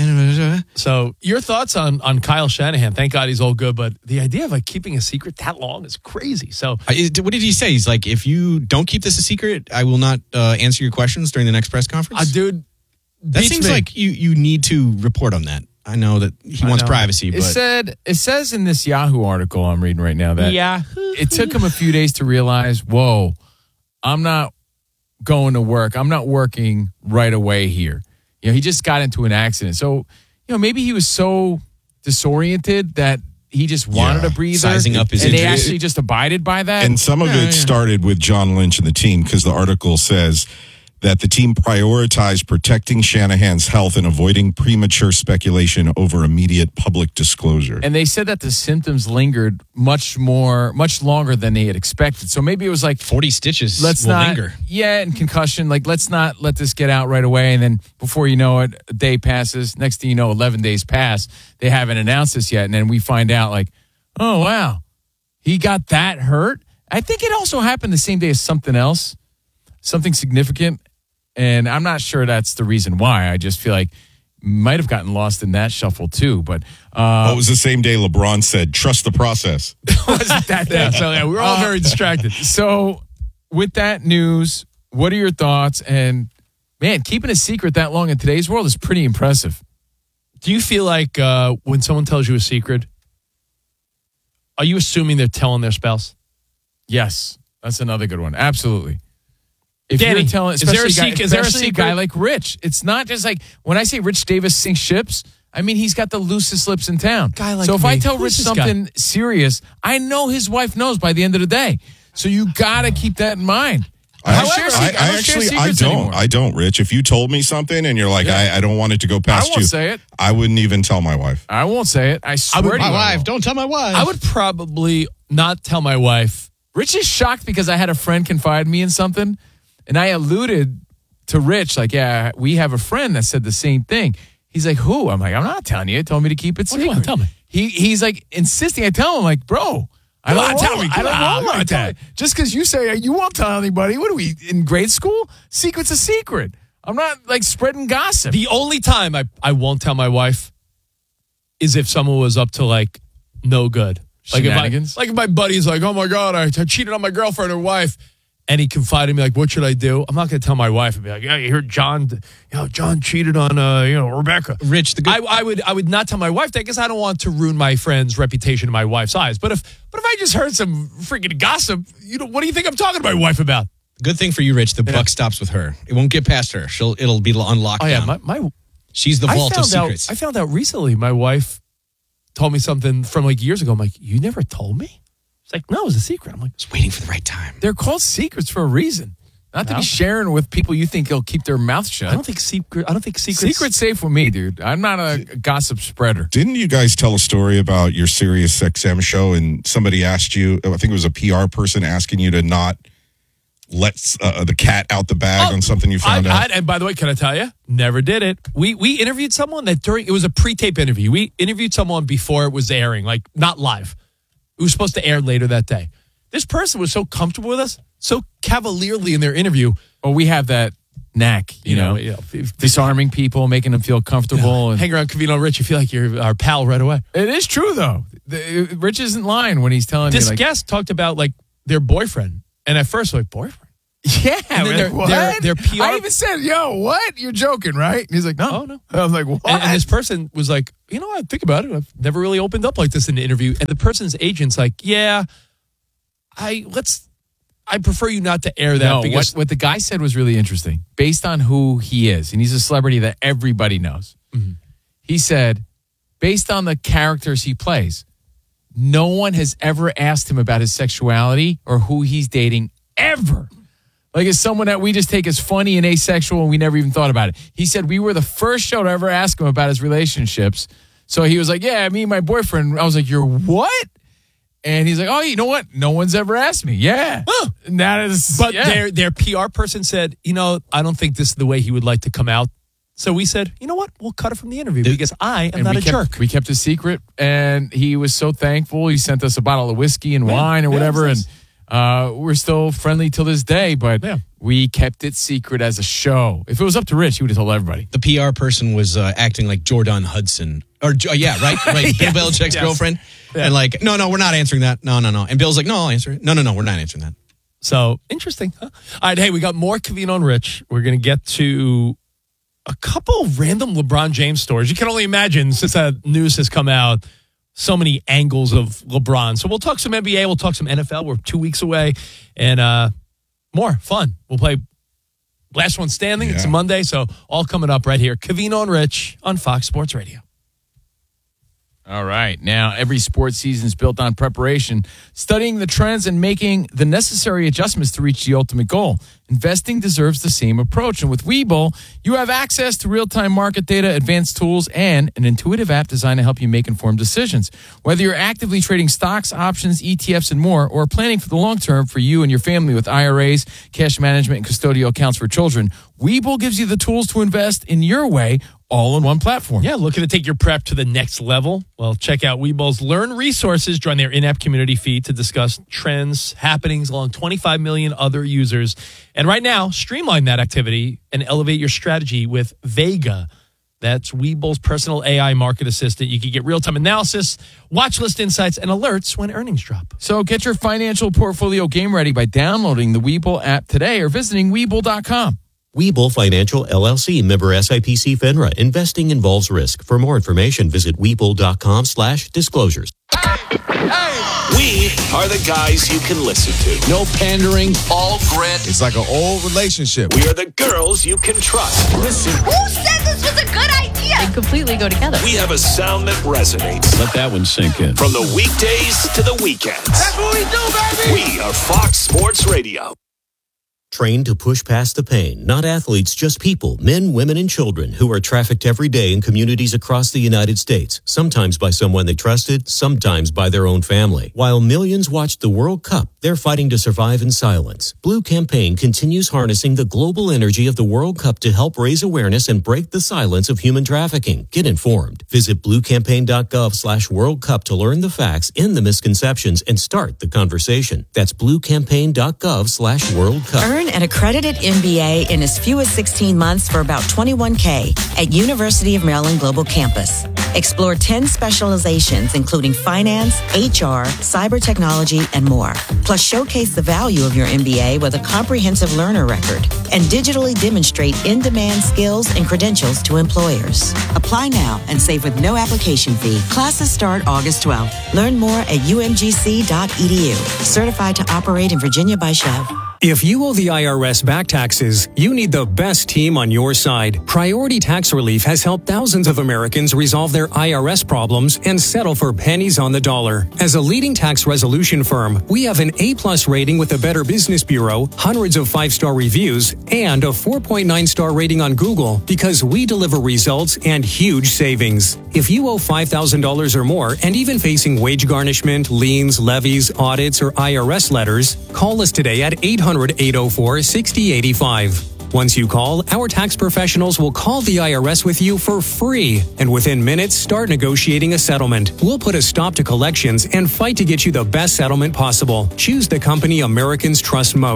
So your thoughts on, on Kyle Shanahan? Thank God he's all good, but the idea of like keeping a secret that long is crazy. So uh, what did he say? He's like, if you don't keep this a secret, I will not uh, answer your questions during the next press conference? Uh, dude, that seems me. like you, you need to report on that. I know that he I wants know. privacy, but it said it says in this Yahoo article I'm reading right now that Yahoo. it took him a few days to realize, whoa, I'm not going to work. I'm not working right away here. You know, he just got into an accident. So, you know, maybe he was so disoriented that he just wanted Yeah. a breather. Sizing up his and injury. they actually just abided by that. And some of Yeah, it yeah. started with John Lynch and the team because the article says that the team prioritized protecting Shanahan's health and avoiding premature speculation over immediate public disclosure. And they said that the symptoms lingered much more, much longer than they had expected. So maybe it was like forty stitches let's will not, linger. Yeah, and concussion. Like, let's not let this get out right away. And then before you know it, a day passes. Next thing you know, eleven days pass. They haven't announced this yet. And then we find out, like, oh, wow, he got that hurt. I think it also happened the same day as something else, something significant. And I'm not sure that's the reason why. I just feel like might have gotten lost in that shuffle too. But uh, well, it was the same day LeBron said, trust the process. wasn't that day? So yeah, we're all Uh, very distracted. So with that news, what are your thoughts? And man, keeping a secret that long in today's world is pretty impressive. Do you feel like uh, when someone tells you a secret, are you assuming they're telling their spouse? Yes, that's another good one. Absolutely. If Danny, you're telling, is there a especially sec- guy, is there a especially secret? guy like Rich, it's not just like when I say Rich Davis sinks ships, I mean he's got the loosest lips in town. Guy like so if me. I tell Who's Rich this guy? something serious, I know his wife knows by the end of the day. So you got to keep that in mind. I, However, share, I, I, I don't actually, share I secrets don't. anymore. I don't, Rich. If you told me something and you're like, Yeah. I, I don't want it to go past I won't you, say it. I wouldn't even tell my wife. I won't say it. I swear would- to My you, I wife, won't. don't tell my wife. I would probably not tell my wife. Rich is shocked because I had a friend confide me in something, and I alluded to Rich, like, yeah, we have a friend that said the same thing. He's like, who? I'm like, I'm not telling you. He told me to keep it What do you secret. want? Tell me. He He's like insisting. I tell him, like, bro, I Come don't on, roll, tell me. I Come don't on, roll come on, like tell that. Just because you say you won't tell anybody. What are we, in grade school? Secret's a secret. I'm not, like, spreading gossip. The only time I, I won't tell my wife is if someone was up to, like, no good. Like if, I, Shenanigans? like if my buddy's like, oh, my God, I, I cheated on my girlfriend or wife, and he confided in me, like, what should I do? I'm not going to tell my wife and be like, yeah, you heard John, you know, John cheated on, uh, you know, Rebecca. Rich, the good. I, I would I would not tell my wife that because I don't want to ruin my friend's reputation in my wife's eyes. But if but if I just heard some freaking gossip, you know, what do you think I'm talking to my wife about? Good thing for you, Rich. The buck stops with her. It won't get past her. She'll. It'll be unlocked. Oh yeah, down. my, my She's the I vault of found out- secrets. I found out recently. My wife told me something from like years ago. I'm like, you never told me. It's like, no, it was a secret. I'm like, Just waiting for the right time. They're called secrets for a reason. Not to No. be sharing with people you think will keep their mouth shut. I don't think secret. I don't think secrets. Secret's safe with me, dude. I'm not a gossip spreader. Didn't you guys tell a story about your Sirius X M show and somebody asked you, I think it was a P R person asking you to not let uh, the cat out the bag Oh, on something you found I, out? I, and by the way, can I tell you? Never did it. We we interviewed someone that during it was a pre-tape interview. We interviewed someone before it was airing, like not live. It was supposed to air later that day. This person was so comfortable with us, so cavalierly in their interview. Oh, we have that knack, you, You know, know, you know, if- disarming people, making them feel comfortable. And Hang around Covino and Rich, you feel like you're our pal right away. it is true, though. The, Rich isn't lying when he's telling This you, like, guest talked about like their boyfriend, and at first, like boyfriend. yeah, And then like, their- what? their- their P R I even said, yo, what? You're joking, right? And he's like, no. Oh, no. I'm like, what? And, and this person was like, you know, I think about it. I've never really opened up like this in an interview. And the person's agent's like, yeah, I let's. I prefer you not to air that no, because what, what the guy said was really interesting. Based on who he is, and he's a celebrity that everybody knows. Mhm. He said, based on the characters he plays, no one has ever asked him about his sexuality or who he's dating ever. Like, it's someone that we just take as funny and asexual, and we never even thought about it. He said we were the first show to ever ask him about his relationships. So he was like, yeah, me and my boyfriend. I was like, you're what? And he's like, oh, you know what? No one's ever asked me. Yeah. Huh. And that is, But yeah. their their P R person said, you know, I don't think this is the way he would like to come out. So we said, you know what? We'll cut it from the interview because I am And not we a kept, jerk. We kept a secret, and he was so thankful. He sent us a bottle of whiskey and Yeah. wine or Yeah, whatever, it's and uh, we're still friendly till this day. But Yeah. we kept it secret as a show. If it was up to Rich, he would have told everybody. The P R person was uh, acting like Jordan Hudson. Or, uh, yeah, right? right. Bill Yes, Belichick's yes. girlfriend. Yeah. And like, no, no, we're not answering that. No, no, no. And Bill's like, no, I'll answer it. No, no, no, we're not answering that. So interesting. Huh? All right. Hey, we got more Covino and Rich. We're going to get to a couple of random LeBron James stories. You can only imagine since that news has come out, so many angles of LeBron. So we'll talk some N B A. We'll talk some N F L. We're two weeks away and uh, more fun. We'll play Last One Standing. Yeah. It's a Monday. So all coming up right here. Covino and Rich on Fox Sports Radio. All right. Now, every sports season is built on preparation, studying the trends and making the necessary adjustments to reach the ultimate goal. Investing deserves the same approach. And with Webull, you have access to real-time market data, advanced tools, and an intuitive app designed to help you make informed decisions. Whether you're actively trading stocks, options, E T Fs, and more, or planning for the long term for you and your family with I R As, cash management, and custodial accounts for children, Webull gives you the tools to invest in your way, all in one platform. Yeah, looking to take your prep to the next level? Well, check out Webull's Learn Resources. Join their in-app community feed to discuss trends, happenings along twenty-five million other users. And right now, streamline that activity and elevate your strategy with Vega. That's Webull's personal A I market assistant. You can get real-time analysis, watch list insights, and alerts when earnings drop. So get your financial portfolio game ready by downloading the Webull app today or visiting Webull dot com. Webull Financial, L L C, member S I P C FINRA. Investing involves risk. For more information, visit Webull dot com slash disclosures. We are the guys you can listen to. No pandering, all grit. It's like an old relationship. We are the girls you can trust. Listen. Who said this was a good idea? They completely go together. We have a sound that resonates. Let that one sink in. From the weekdays to the weekends. That's what we do, baby. We are Fox Sports Radio. Trained to push past the pain, not athletes, just people, men, women, and children who are trafficked every day in communities across the United States, sometimes by someone they trusted, sometimes by their own family. While millions watched the World Cup, they're fighting to survive in silence. Blue Campaign continues harnessing the global energy of the World Cup to help raise awareness and break the silence of human trafficking. Get informed. Visit blue campaign dot gov slash World Cup to learn the facts, end the misconceptions, and start the conversation. That's blue campaign dot gov slash World Cup. Earn an accredited M B A in as few as sixteen months for about twenty-one thousand dollars at University of Maryland Global Campus. Explore ten specializations, including finance, H R, cyber technology, and more. Plus, showcase the value of your M B A with a comprehensive learner record and digitally demonstrate in-demand skills and credentials to employers. Apply now and save with no application fee. Classes start August twelfth. Learn more at u m g c dot e d u. Certified to operate in Virginia by Chev. If you owe the I R S back taxes, you need the best team on your side. Priority Tax Relief has helped thousands of Americans resolve their I R S problems and settle for pennies on the dollar. As a leading tax resolution firm, we have an A-plus rating with the Better Business Bureau, hundreds of five-star reviews, and a four point nine star rating on Google because we deliver results and huge savings. If you owe five thousand dollars or more and even facing wage garnishment, liens, levies, audits, or I R S letters, call us today at eight hundred, eight oh four, six oh eight five. Once you call, our tax professionals will call the I R S with you for free, and within minutes, start negotiating a settlement. We'll put a stop to collections and fight to get you the best settlement possible. Choose the company Americans trust most.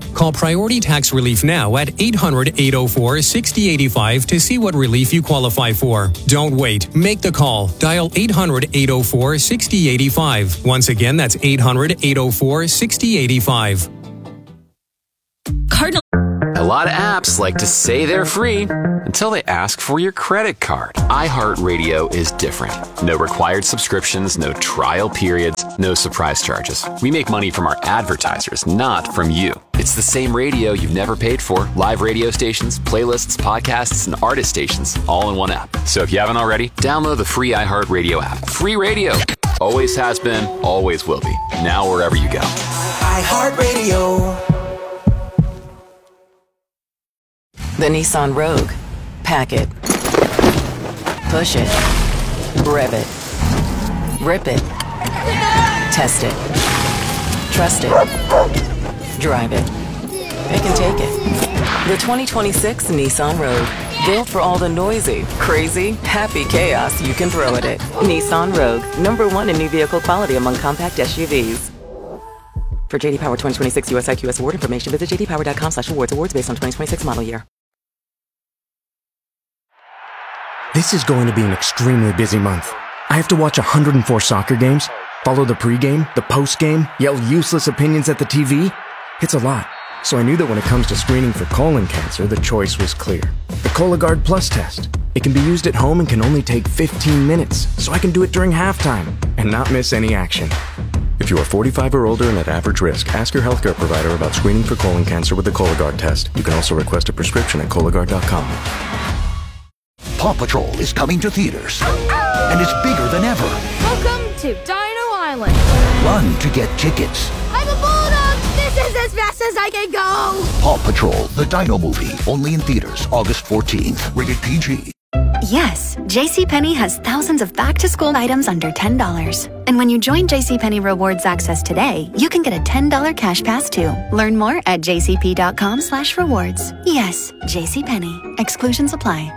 Call Priority Tax Relief now at eight hundred, eight oh four, six oh eight five to see what relief you qualify for. Don't wait. Make the call. Dial eight hundred, eight oh four, six oh eight five. Once again, that's eight hundred, eight oh four, six oh eight five. Cardinal. A lot of apps like to say they're free until they ask for your credit card. iHeartRadio is different. No required subscriptions, no trial periods, no surprise charges. We make money from our advertisers, not from you. It's the same radio you've never paid for. Live radio stations, playlists, podcasts, and artist stations, all in one app. So if you haven't already, download the free iHeartRadio app. Free radio. Always has been, always will be. Now wherever you go. iHeartRadio. The Nissan Rogue. Pack it. Push it. Rev it. Rip it. Test it. Trust it. Drive it. It can take it. The twenty twenty-six Nissan Rogue. Built for all the noisy, crazy, happy chaos you can throw at it. Nissan Rogue. Number one in new vehicle quality among compact S U Vs. For J D Power twenty twenty-six U S I Q S award information, visit j d power dot com slash awards. Awards based on twenty twenty-six model year. This is going to be an extremely busy month. I have to watch one hundred four soccer games, follow the pregame, the postgame, yell useless opinions at the T V. It's a lot. So I knew that when it comes to screening for colon cancer, the choice was clear. The Cologuard Plus test. It can be used at home and can only take fifteen minutes, so I can do it during halftime and not miss any action. If you are forty-five or older and at average risk, ask your healthcare provider about screening for colon cancer with the Cologuard test. You can also request a prescription at Cologuard dot com. Paw Patrol is coming to theaters, and it's bigger than ever. Welcome to Dino Island. Run to get tickets. I'm a bulldog. This is as fast as I can go. Paw Patrol, the Dino movie, only in theaters August fourteenth. Rated P G. Yes, JCPenney has thousands of back-to-school items under ten dollars. And when you join JCPenney Rewards Access today, you can get a ten dollars cash pass too. Learn more at jcp.com slash rewards. Yes, JCPenney. Exclusions apply.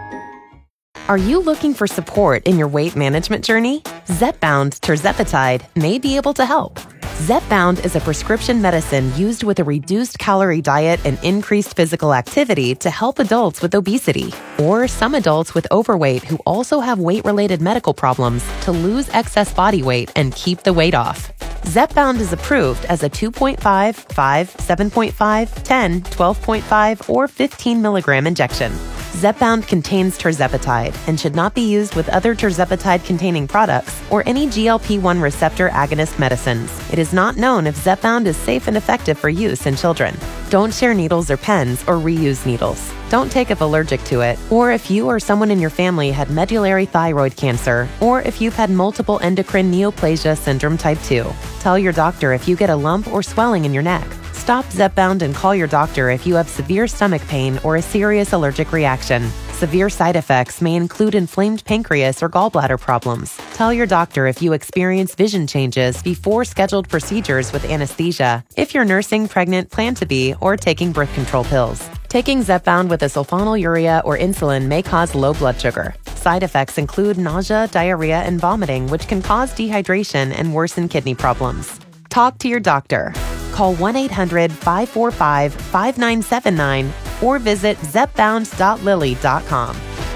Are you looking for support in your weight management journey? Zepbound tirzepatide may be able to help. Zepbound is a prescription medicine used with a reduced calorie diet and increased physical activity to help adults with obesity or some adults with overweight who also have weight-related medical problems to lose excess body weight and keep the weight off. Zepbound is approved as a two point five, five, seven point five, ten, twelve point five, or fifteen milligram injection. Zepbound contains tirzepatide and should not be used with other tirzepatide-containing products or any G L P one receptor agonist medicines. It is not known if Zepbound is safe and effective for use in children. Don't share needles or pens or reuse needles. Don't take if allergic to it, or if you or someone in your family had medullary thyroid cancer, or if you've had multiple endocrine neoplasia syndrome type two. Tell your doctor if you get a lump or swelling in your neck. Stop Zepbound and call your doctor if you have severe stomach pain or a serious allergic reaction. Severe side effects may include inflamed pancreas or gallbladder problems. Tell your doctor if you experience vision changes before scheduled procedures with anesthesia, if you're nursing, pregnant, plan to be, or taking birth control pills. Taking Zepbound with a sulfonylurea or insulin may cause low blood sugar. Side effects include nausea, diarrhea, and vomiting, which can cause dehydration and worsen kidney problems. Talk to your doctor. Call one eight hundred, five four five, five nine seven nine or visit zepbound dot lilly dot com.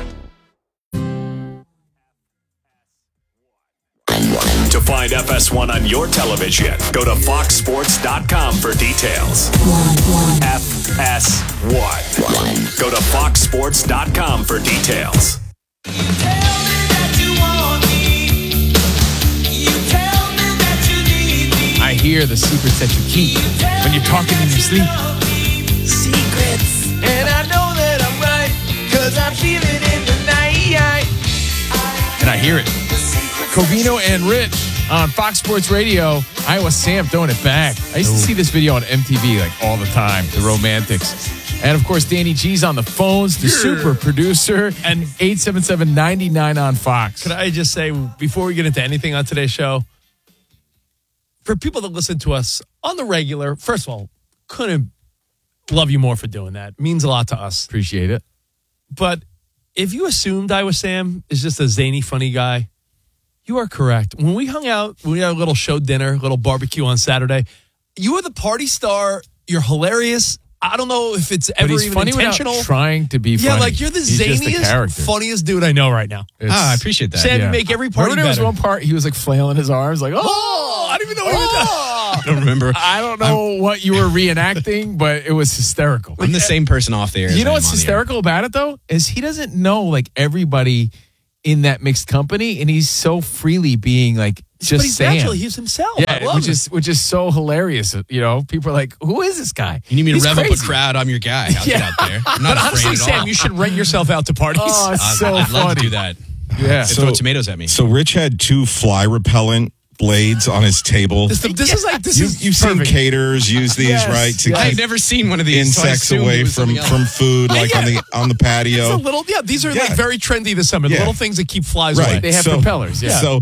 To find F S one on your television, go to fox sports dot com for details. F S one. Go to fox sports dot com for details. I hear the secrets that you keep when you're talking in your sleep. Secrets. And I know that I'm right, cause I feel it in the night. And I hear it. Covino and Rich on Fox Sports Radio. Iowa Sam throwing it back. I used to see this video on M T V like all the time, the Romantics. And of course, Danny G's on the phones, the super producer, and eight seven seven, nine nine on Fox. Could I just say, before we get into anything on today's show, for people that listen to us on the regular, first of all, couldn't love you more for doing that. It means a lot to us. Appreciate it. But if you assumed Iowa Sam is just a zany, funny guy, you are correct. When we hung out, we had a little show dinner, a little barbecue on Saturday. You were the party star. You're hilarious. I don't know if it's But ever he's even funny intentional. without trying to be Yeah, funny. like you're the He's just a zaniest, character. funniest dude I know right now. It's- Ah, I appreciate that. Sam, Yeah. you make every party Remember there was better. one part he was like flailing his arms like, oh, I don't even know what he was doing. I don't remember. I don't know what you were reenacting, but it was hysterical. I'm the same person off the air. as You know I am what's on the air. hysterical about it though is he doesn't know like everybody in that mixed company, and he's so freely being like just But he's Sam. natural. He's himself. I Yeah, love which it. is which is so hilarious. You know, people are like, "Who is this guy?" You need me to He's rev up crazy. a crowd? I'm your guy. I'll get out there. I'm not But afraid honestly, at Sam, all. you should rent yourself out to parties. Oh, it's I'd, so I'd funny. love to do that. Yeah. So, throw tomatoes at me. So Rich had two fly repellent blades on his table. This, this is like this You, is you've seen perfect. caterers use these, Yes, right? To yes. I've keep never seen one of these. so I insects assumed it away was from, something else. from food, like Yeah. on the on the It's a patio. little, yeah. These are Yeah. like very trendy this summer. The Yeah. little things that keep flies Right. away. They have So- propellers. Yeah. So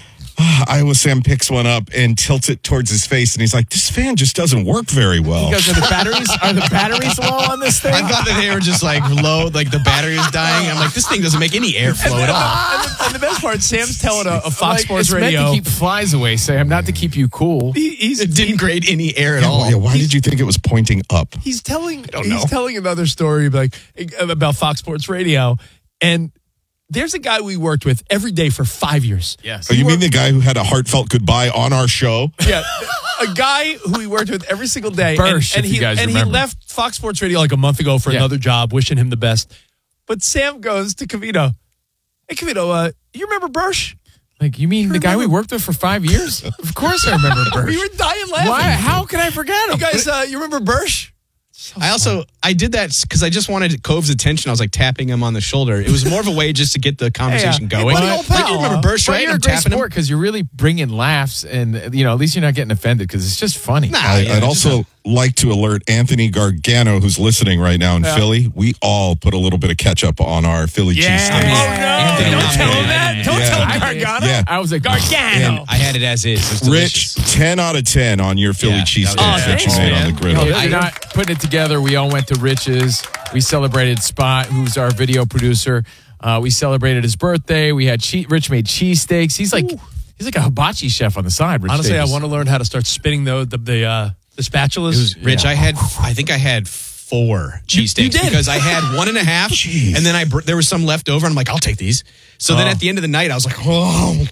Iowa Sam picks one up and tilts it towards his face, and he's like, "This fan just doesn't work very well." You guys, are the batteries are the batteries low on this thing? I thought that they were just like low, like the battery was dying. I'm like, this thing doesn't make any airflow at all. And the, and the best part, Sam's telling a, a Fox Like, Sports it's Radio. meant to keep flies away, Sam, not to keep you cool. he, he's It didn't grade any air at Yeah, all. well, yeah, why did you think it was pointing up? he's telling don't he's know. telling another story like about Fox Sports Radio, and there's a guy we worked with every day for five years. Yes. Oh, you mean the guy who had a heartfelt goodbye on our show? Yeah, a guy who we worked with every single day, Bursch, and, and if he you guys and he remember. left Fox Sports Radio like a month ago for Yeah. another job, wishing him the best. But Sam goes to Cavito. Hey, Cavito, uh, you remember Bursch? Like, you mean the guy we worked with for five years? Of course I remember Bursch. We were dying laughing. Why? How can I forget him? You guys, uh, you remember Bursch? I also I did that because I just wanted Cove's attention. I was like tapping him on the shoulder. It was more of a way just to get the conversation Hey, uh, going. hey, buddy, old Like, pal, you remember uh, Bursch, But right? you're a I'm great tapping him. sport because you're really bringing laughs, and you know at least you're not getting offended because it's just funny. Nah, I, yeah, I'd just also like to alert Anthony Gargano, who's listening right now in Philly. We all put a little bit of ketchup on our Philly Yeah. cheesesteaks. Oh, no. Anthony Don't Gargano. tell him that. Don't Yeah. tell him I did. Gargano. Yeah. I was like, Gargano. I had it as is. It was delicious. Rich, ten out of ten on your Philly Yeah, cheesesteaks that was- that Oh, you thanks, made man. on the grill. No, I- you're not putting it together. We all went to Rich's. We celebrated Spot, who's our video producer. Uh, we celebrated his birthday. We had che- Rich made cheesesteaks. He's like he's like a hibachi chef on the side. Rich Honestly, Davis. I want to learn how to start spinning the the the, uh, the spatulas. It was Rich. I had, I think I had four You- you cheesesteaks did? because I had one and a half, and then I br- there was some left over. And I'm like, I'll take these. So then Oh. at the end of the night, I was like, oh,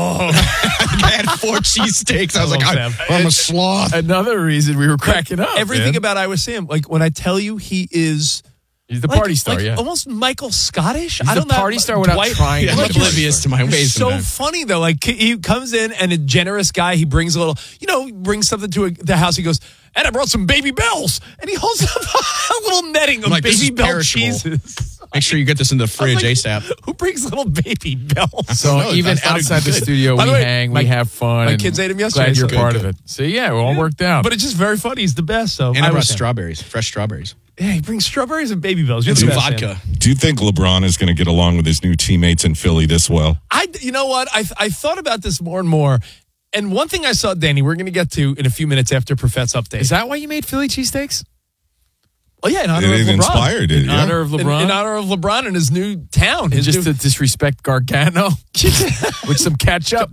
I think I had four cheesesteaks. I was I like, love I, Sam. I'm a sloth. Another reason we were cracking up. Everything man. about Iowa Sam, like when I tell you he is He's the like- party star. like yeah, almost Michael Scottish. He's I the don't know. party star without Dwight- trying. Yeah, to I'm be. oblivious to my You're ways. so sometimes. funny though. Like he comes in and a generous guy. He brings a little, you know, brings something to a, the house. He goes, and I brought some Baby Bells, and he holds up a little netting of I'm like, this Baby is Bell perishable. cheeses. Make sure you get this in the fridge like, ASAP. Who brings little Baby Bells? So No, even that sounded outside the good. studio, By we the way, hang, my- we have fun. my and kids ate 'em yesterday, Glad you're so- part Good, of it. So yeah, it all worked out. But it's just very funny. He's the best. So And I I brought was strawberries, fresh strawberries. Yeah, he brings strawberries and Baby Bells. You're And the some best, vodka. Sam. Do you think LeBron is going to get along with his new teammates in Philly this well? I, you know what? I, I thought about this more and more. And one thing I saw, Danny, we're going to get to in a few minutes after Profet's update. Is that why you made Philly cheesesteaks? Oh, yeah, in honor It of LeBron. inspired it, In yeah. honor of In, LeBron? in honor of LeBron and his new town. and His just new, to disrespect Gargano with some ketchup.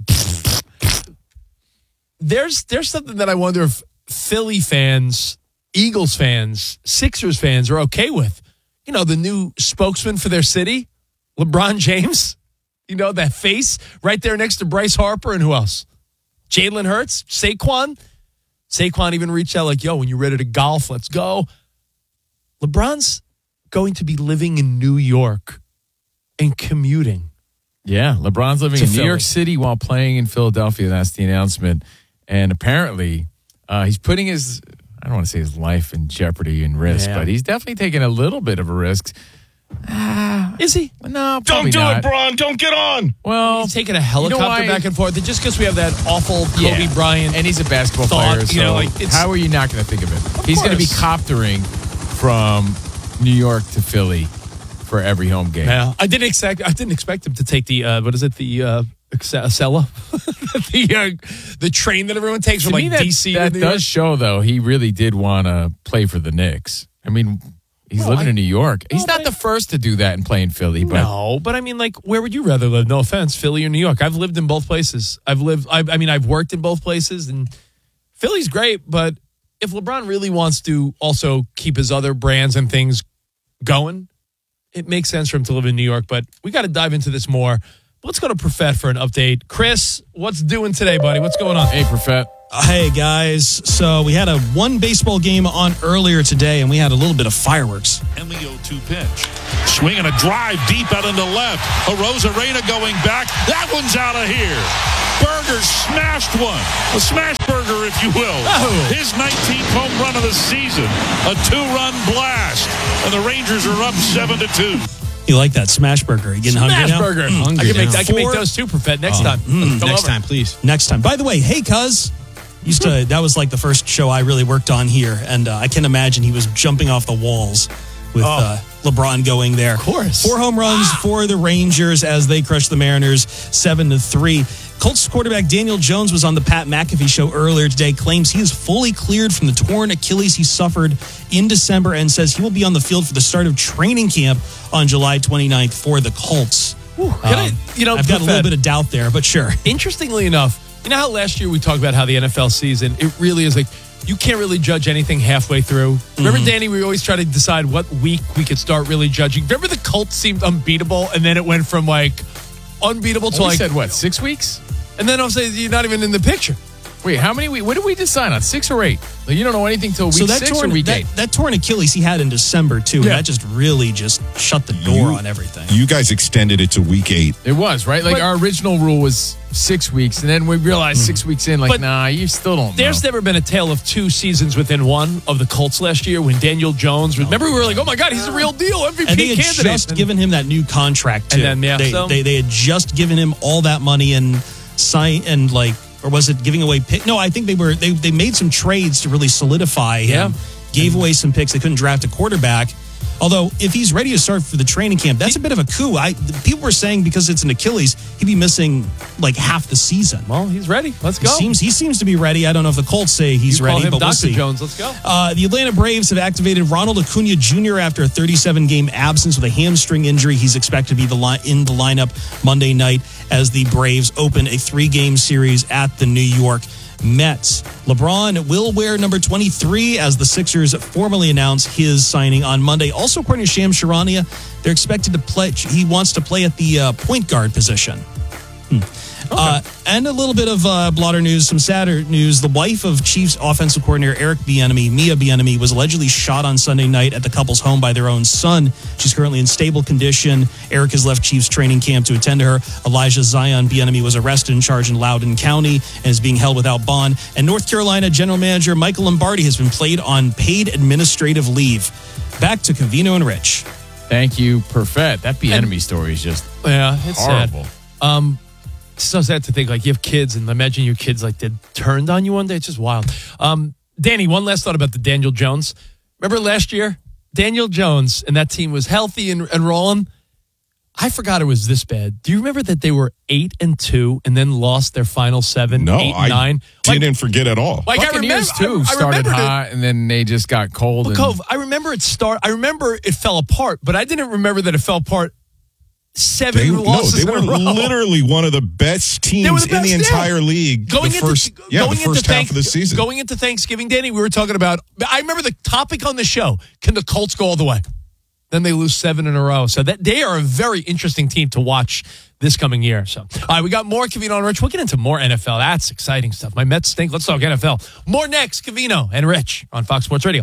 there's there's something that I wonder if Philly fans, Eagles fans, Sixers fans are okay with. You know, the new spokesman for their city, LeBron James. You know, that face right there next to Bryce Harper and who else? Jalen Hurts, Saquon. Saquon even reached out like, yo, when you're ready to golf, let's go. LeBron's going to be living in New York and commuting. Yeah, LeBron's living To in New Philly. York City while playing in Philadelphia. That's the announcement. And apparently, uh, he's putting his, I don't want to say his life in jeopardy and risk, Yeah. but he's definitely taking a little bit of a risk. Is he? No, Don't probably do not. it, Bron. Don't get on. Well, He's taking a helicopter why? back and forth. Just because we have that awful Kobe Yeah. Bryant. and he's a basketball thought, player. you So know, like, it's- how are you not going to think of it? he's going to be course. coptering from New York to Philly for every home game. Yeah, I didn't expect. I didn't expect him to take the uh, what is it? The uh, Acela, the uh, the train that everyone takes To from me, like that, D C. that to New does York. show, though, he really did want to play for the Knicks. I mean, he's No, living I- in New York. He's No, not but the first to do that and play in Philly, but No, but I mean, like, where would you rather live? No offense, Philly or New York. I've lived in both places. I've lived. I, I mean, I've worked in both places, and Philly's great, but if LeBron really wants to also keep his other brands and things going, it makes sense for him to live in New York. But we got to dive into this more. Let's go to Profet for an update. Chris, what's doing today, buddy? What's going on? Hey, Profet. Hey, guys. So we had a one baseball game on earlier today, and we had a little bit of fireworks. And the oh two pitch. Swinging a drive deep out into left. Arozarena going back. That one's out of here. Berger smashed one. A smash burger, if you will. Oh. His nineteenth home run of the season. A two-run blast. And the Rangers are up seven to two. You like that smash burger? You getting hungry now? Smash burger. Mm, I, can make, I can make Four- those too, Profet, next Oh, time. mm, Next time, please. Next time. By the way, hey, cuz. Used to that was like the first show I really worked on here, and uh, I can imagine he was jumping off the walls with Oh. uh, LeBron going there. Of course. Four home runs for the Rangers as they crushed the Mariners seven to three. Colts quarterback Daniel Jones was on the Pat McAfee show earlier today, claims he is fully cleared from the torn Achilles he suffered in December, and says he will be on the field for the start of training camp on July twenty-ninth for the Colts. Can I, Um, you know, I've got a little Profet, bit of doubt there, but sure. Interestingly enough, you know how last year we talked about how the N F L season, it really is like, you can't really judge anything halfway through. Remember, Mhm. Danny, we always try to decide what week we could start really judging. Remember the Colts seemed unbeatable, and then it went from like unbeatable to We like... said, what, six weeks? And then I'll say you're not even in the picture. Wait, how many weeks? What did we decide on? Six or eight? Like, you don't know anything till week So that six torn, or week that, eight? that torn Achilles he had in December too, Yeah. and that just really just shut the door You- on everything. You guys extended it to week eight. It was, right? Like, But- our original rule was six weeks, and then we realized six weeks in, like, But nah, you still don't There's know. never been a tale of two seasons within one of the Colts last year when Daniel Jones. Remember, we were like, "Oh my God, he's a real deal M V P And they had candidate." just And- given him that new contract And too. then, yeah, they, so- they they had just given him all that money and sign and like, or was it giving away pick? No, I think they were they they made some trades to really solidify him. Yeah. Gave away some picks. They couldn't draft a quarterback. Although, if he's ready to start for the training camp, that's a bit of a coup. I people were saying because it's an Achilles, he'd be missing like half the season. Well, he's ready. Let's He go. seems he seems to be ready. I don't know if the Colts say he's You ready, call him but we'll Doctor see. Jones. Let's go. Uh, the Atlanta Braves have activated Ronald Acuna Junior after a thirty-seven game absence with a hamstring injury. He's expected to be the li- in the lineup Monday night as the Braves open a three-game series at the New York Mets. LeBron will wear number twenty-three as the Sixers formally announce his signing on Monday. Also, according to Shams Charania, they're expected to play. He wants to play at the uh, point guard position. Hmm. Uh, and a little bit of uh, blotter news, some sadder news. The wife of Chiefs offensive coordinator Eric Bieniemy, Mia Bieniemy, was allegedly shot on Sunday night at the couple's home by their own son. She's currently in stable condition. Eric has left Chiefs training camp to attend to her. Elijah Zion Bieniemy was arrested and charged in Loudoun County and is being held without bond. And North Carolina General Manager Michael Lombardi has been placed on paid administrative leave. Back to Covino and Rich. Thank you, Perfect. That Bieniemy story is just Yeah, it's horrible. sad. Um, it's so sad to think like you have kids and imagine your kids like they turned on you one day. It's just wild. Um, Danny, one last thought about the Daniel Jones. Remember last year, Daniel Jones and that team was healthy and, and rolling. I forgot it was this bad. Do you remember that they were eight and two and then lost their final seven, No, eight and I nine? Like, didn't forget at all. like I remember, Buccaneers, too, I, I started remembered it. hot, and then they just got cold. Well, and Cove, I remember it start. I remember it fell apart, but I didn't remember that it fell apart. Seven They, no, losses they were in a row. literally one of the best teams They were the in the best, yeah. entire league. Going the into first, yeah, going the first into half thank- of the season. Going into Thanksgiving, Danny, we were talking about. I remember the topic on the show: can the Colts go all the way? Then they lose seven in a row. So that they are a very interesting team to watch this coming year. So, all right, we got more Covino and Rich. We'll get into more N F L. That's exciting stuff. My Mets stink. Let's talk N F L. More next. Covino and Rich on Fox Sports Radio.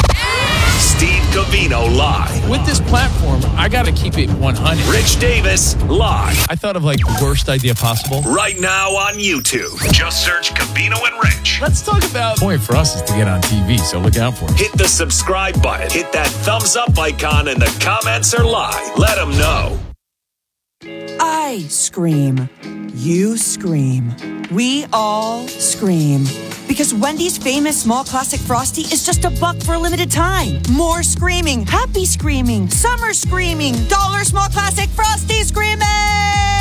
Steve Covino live. with this platform, I got to keep it one hundred. Rich Davis live. I thought of like the worst idea possible. Right now on YouTube. Just search Covino and Rich. Let's talk about. The point for us is to get on T V, so look out for it. Hit the subscribe button. Hit that thumbs up icon, and the comments are live. Let them know. I scream. You scream. We all scream. Because Wendy's famous small classic Frosty is just a buck for a limited time. More screaming, happy screaming, summer screaming, dollar small classic Frosty screaming!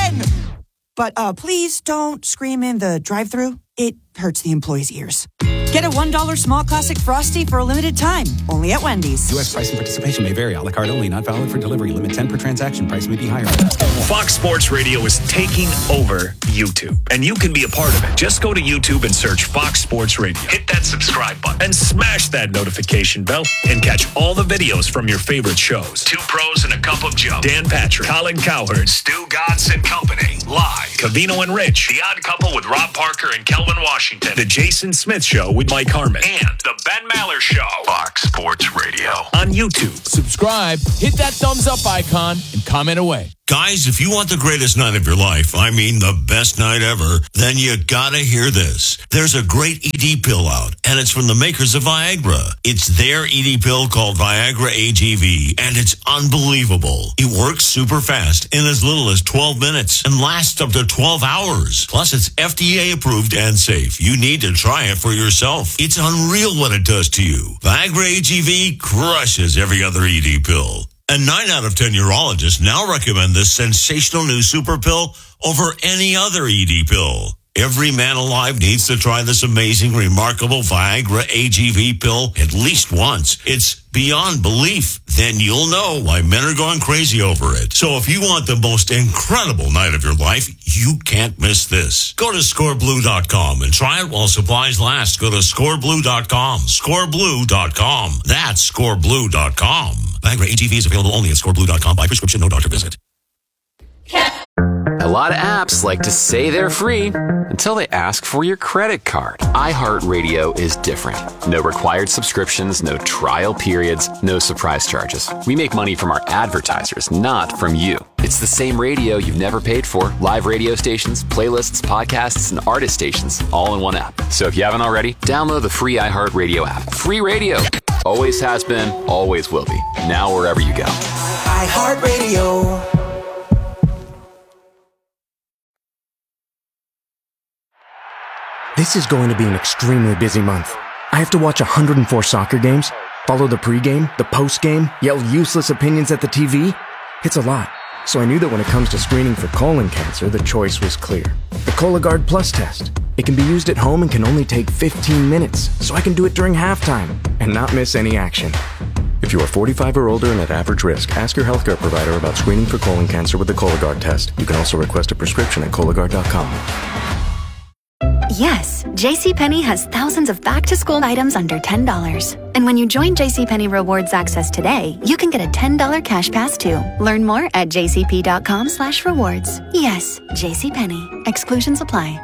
But uh, please don't scream in the drive-thru. It hurts the employees' ears. Get a one dollar small classic Frosty for a limited time, only at Wendy's. U S price and participation may vary. A la carte only, not valid for delivery. Limit ten per transaction. Price may be higher. Fox Sports Radio is taking over YouTube, and you can be a part of it. Just go to YouTube and search Fox Sports Radio. Hit that subscribe button and smash that notification bell and catch all the videos from your favorite shows. Two Pros and a Cup of Joe. Dan Patrick, Colin Cowherd, Stu Godson Company. Live. Cavino and Rich. The Odd Couple with Rob Parker and Kelvin Washington. The Jason Smith Show with Mike Harmon. And The Ben Maller Show. Fox Sports Radio. On YouTube. Subscribe, hit that thumbs up icon, and comment away. Guys, if you want the greatest night of your life, I mean the best night ever, then you gotta hear this. There's a great E D pill out, and it's from the makers of Viagra. It's their E D pill called Viagra A G V, and it's unbelievable. It works super fast in as little as twelve minutes and lasts up to twelve hours. Plus, it's F D A approved and safe. You need to try it for yourself. It's unreal what it does to you. Viagra A G V crushes every other E D pill. And nine out of ten urologists now recommend this sensational new super pill over any other E D pill. Every man alive needs to try this amazing, remarkable Viagra A G V pill at least once. It's beyond belief. Then you'll know why men are going crazy over it. So if you want the most incredible night of your life, you can't miss this. Go to score blue dot com and try it while supplies last. Go to score blue dot com. score blue dot com. That's score blue dot com. Viagra A G V is available only at score blue dot com by prescription, no doctor visit. A lot of apps like to say they're free until they ask for your credit card. iHeartRadio is different. No required subscriptions, no trial periods, no surprise charges. We make money from our advertisers, not from you. It's the same radio you've never paid for. Live radio stations, playlists, podcasts, and artist stations, all in one app. So if you haven't already, download the free iHeartRadio app. Free radio. Always has been, always will be. Now wherever you go. iHeartRadio. This is going to be an extremely busy month. I have to watch one hundred four soccer games, follow the pregame, the postgame, yell useless opinions at the T V. It's a lot. So I knew that when it comes to screening for colon cancer, the choice was clear. The Cologuard Plus test. It can be used at home and can only take fifteen minutes, so I can do it during halftime and not miss any action. If you are forty-five or older and at average risk, ask your healthcare provider about screening for colon cancer with the Cologuard test. You can also request a prescription at Cologuard dot com. Yes, JCPenney has thousands of back-to-school items under ten dollars. And when you join JCPenney Rewards Access today, you can get a ten dollars cash pass too. Learn more at jcp.com slash rewards. Yes, JCPenney. Exclusions apply.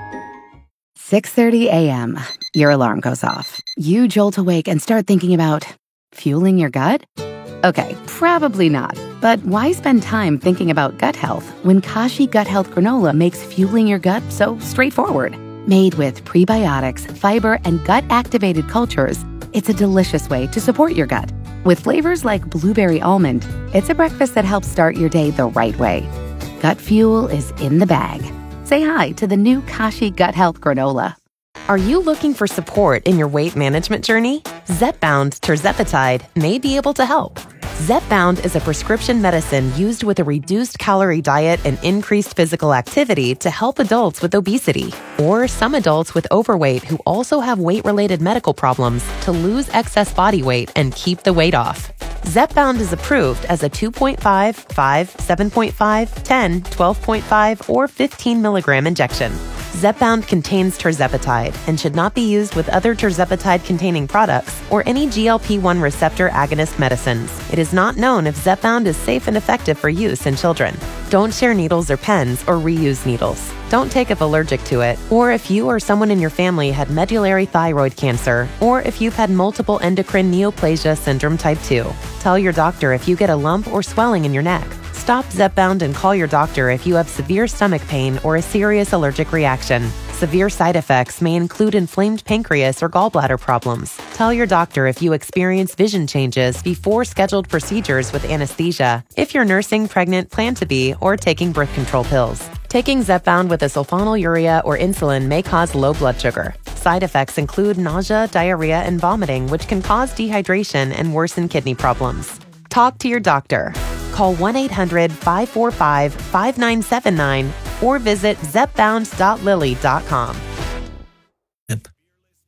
six thirty a.m. Your alarm goes off. You jolt awake and start thinking about fueling your gut? Okay, probably not. But why spend time thinking about gut health when Kashi Gut Health Granola makes fueling your gut so straightforward? Made with prebiotics, fiber, and gut-activated cultures, it's a delicious way to support your gut. With flavors like blueberry almond, it's a breakfast that helps start your day the right way. Gut fuel is in the bag. Say hi to the new Kashi Gut Health Granola. Are you looking for support in your weight management journey? Zepbound tirzepatide may be able to help. Zepbound is a prescription medicine used with a reduced calorie diet and increased physical activity to help adults with obesity or some adults with overweight who also have weight-related medical problems to lose excess body weight and keep the weight off. Zepbound is approved as a two point five, five, seven point five, ten, twelve point five, or fifteen milligram injection. Zepbound contains tirzepatide and should not be used with other tirzepatide-containing products or any G L P one receptor agonist medicines. It is not known if Zepbound is safe and effective for use in children. Don't share needles or pens or reuse needles. Don't take if allergic to it, or if you or someone in your family had medullary thyroid cancer, or if you've had multiple endocrine neoplasia syndrome type two. Tell your doctor if you get a lump or swelling in your neck. Stop Zepbound and call your doctor if you have severe stomach pain or a serious allergic reaction. Severe side effects may include inflamed pancreas or gallbladder problems. Tell your doctor if you experience vision changes before scheduled procedures with anesthesia, if you're nursing, pregnant, plan to be, or taking birth control pills. Taking Zepbound with a sulfonylurea or insulin may cause low blood sugar. Side effects include nausea, diarrhea, and vomiting, which can cause dehydration and worsen kidney problems. Talk to your doctor. Call one eight hundred, five four five, five nine seven nine or visit zepbound dot lilly dot com.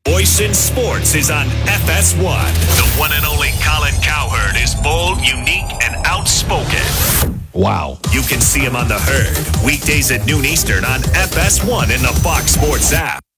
Voice in Sports is on F S one. The one and only Colin Cowherd is bold, unique, and outspoken. Wow. You can see him on The Herd, weekdays at noon Eastern on F S one in the Fox Sports app.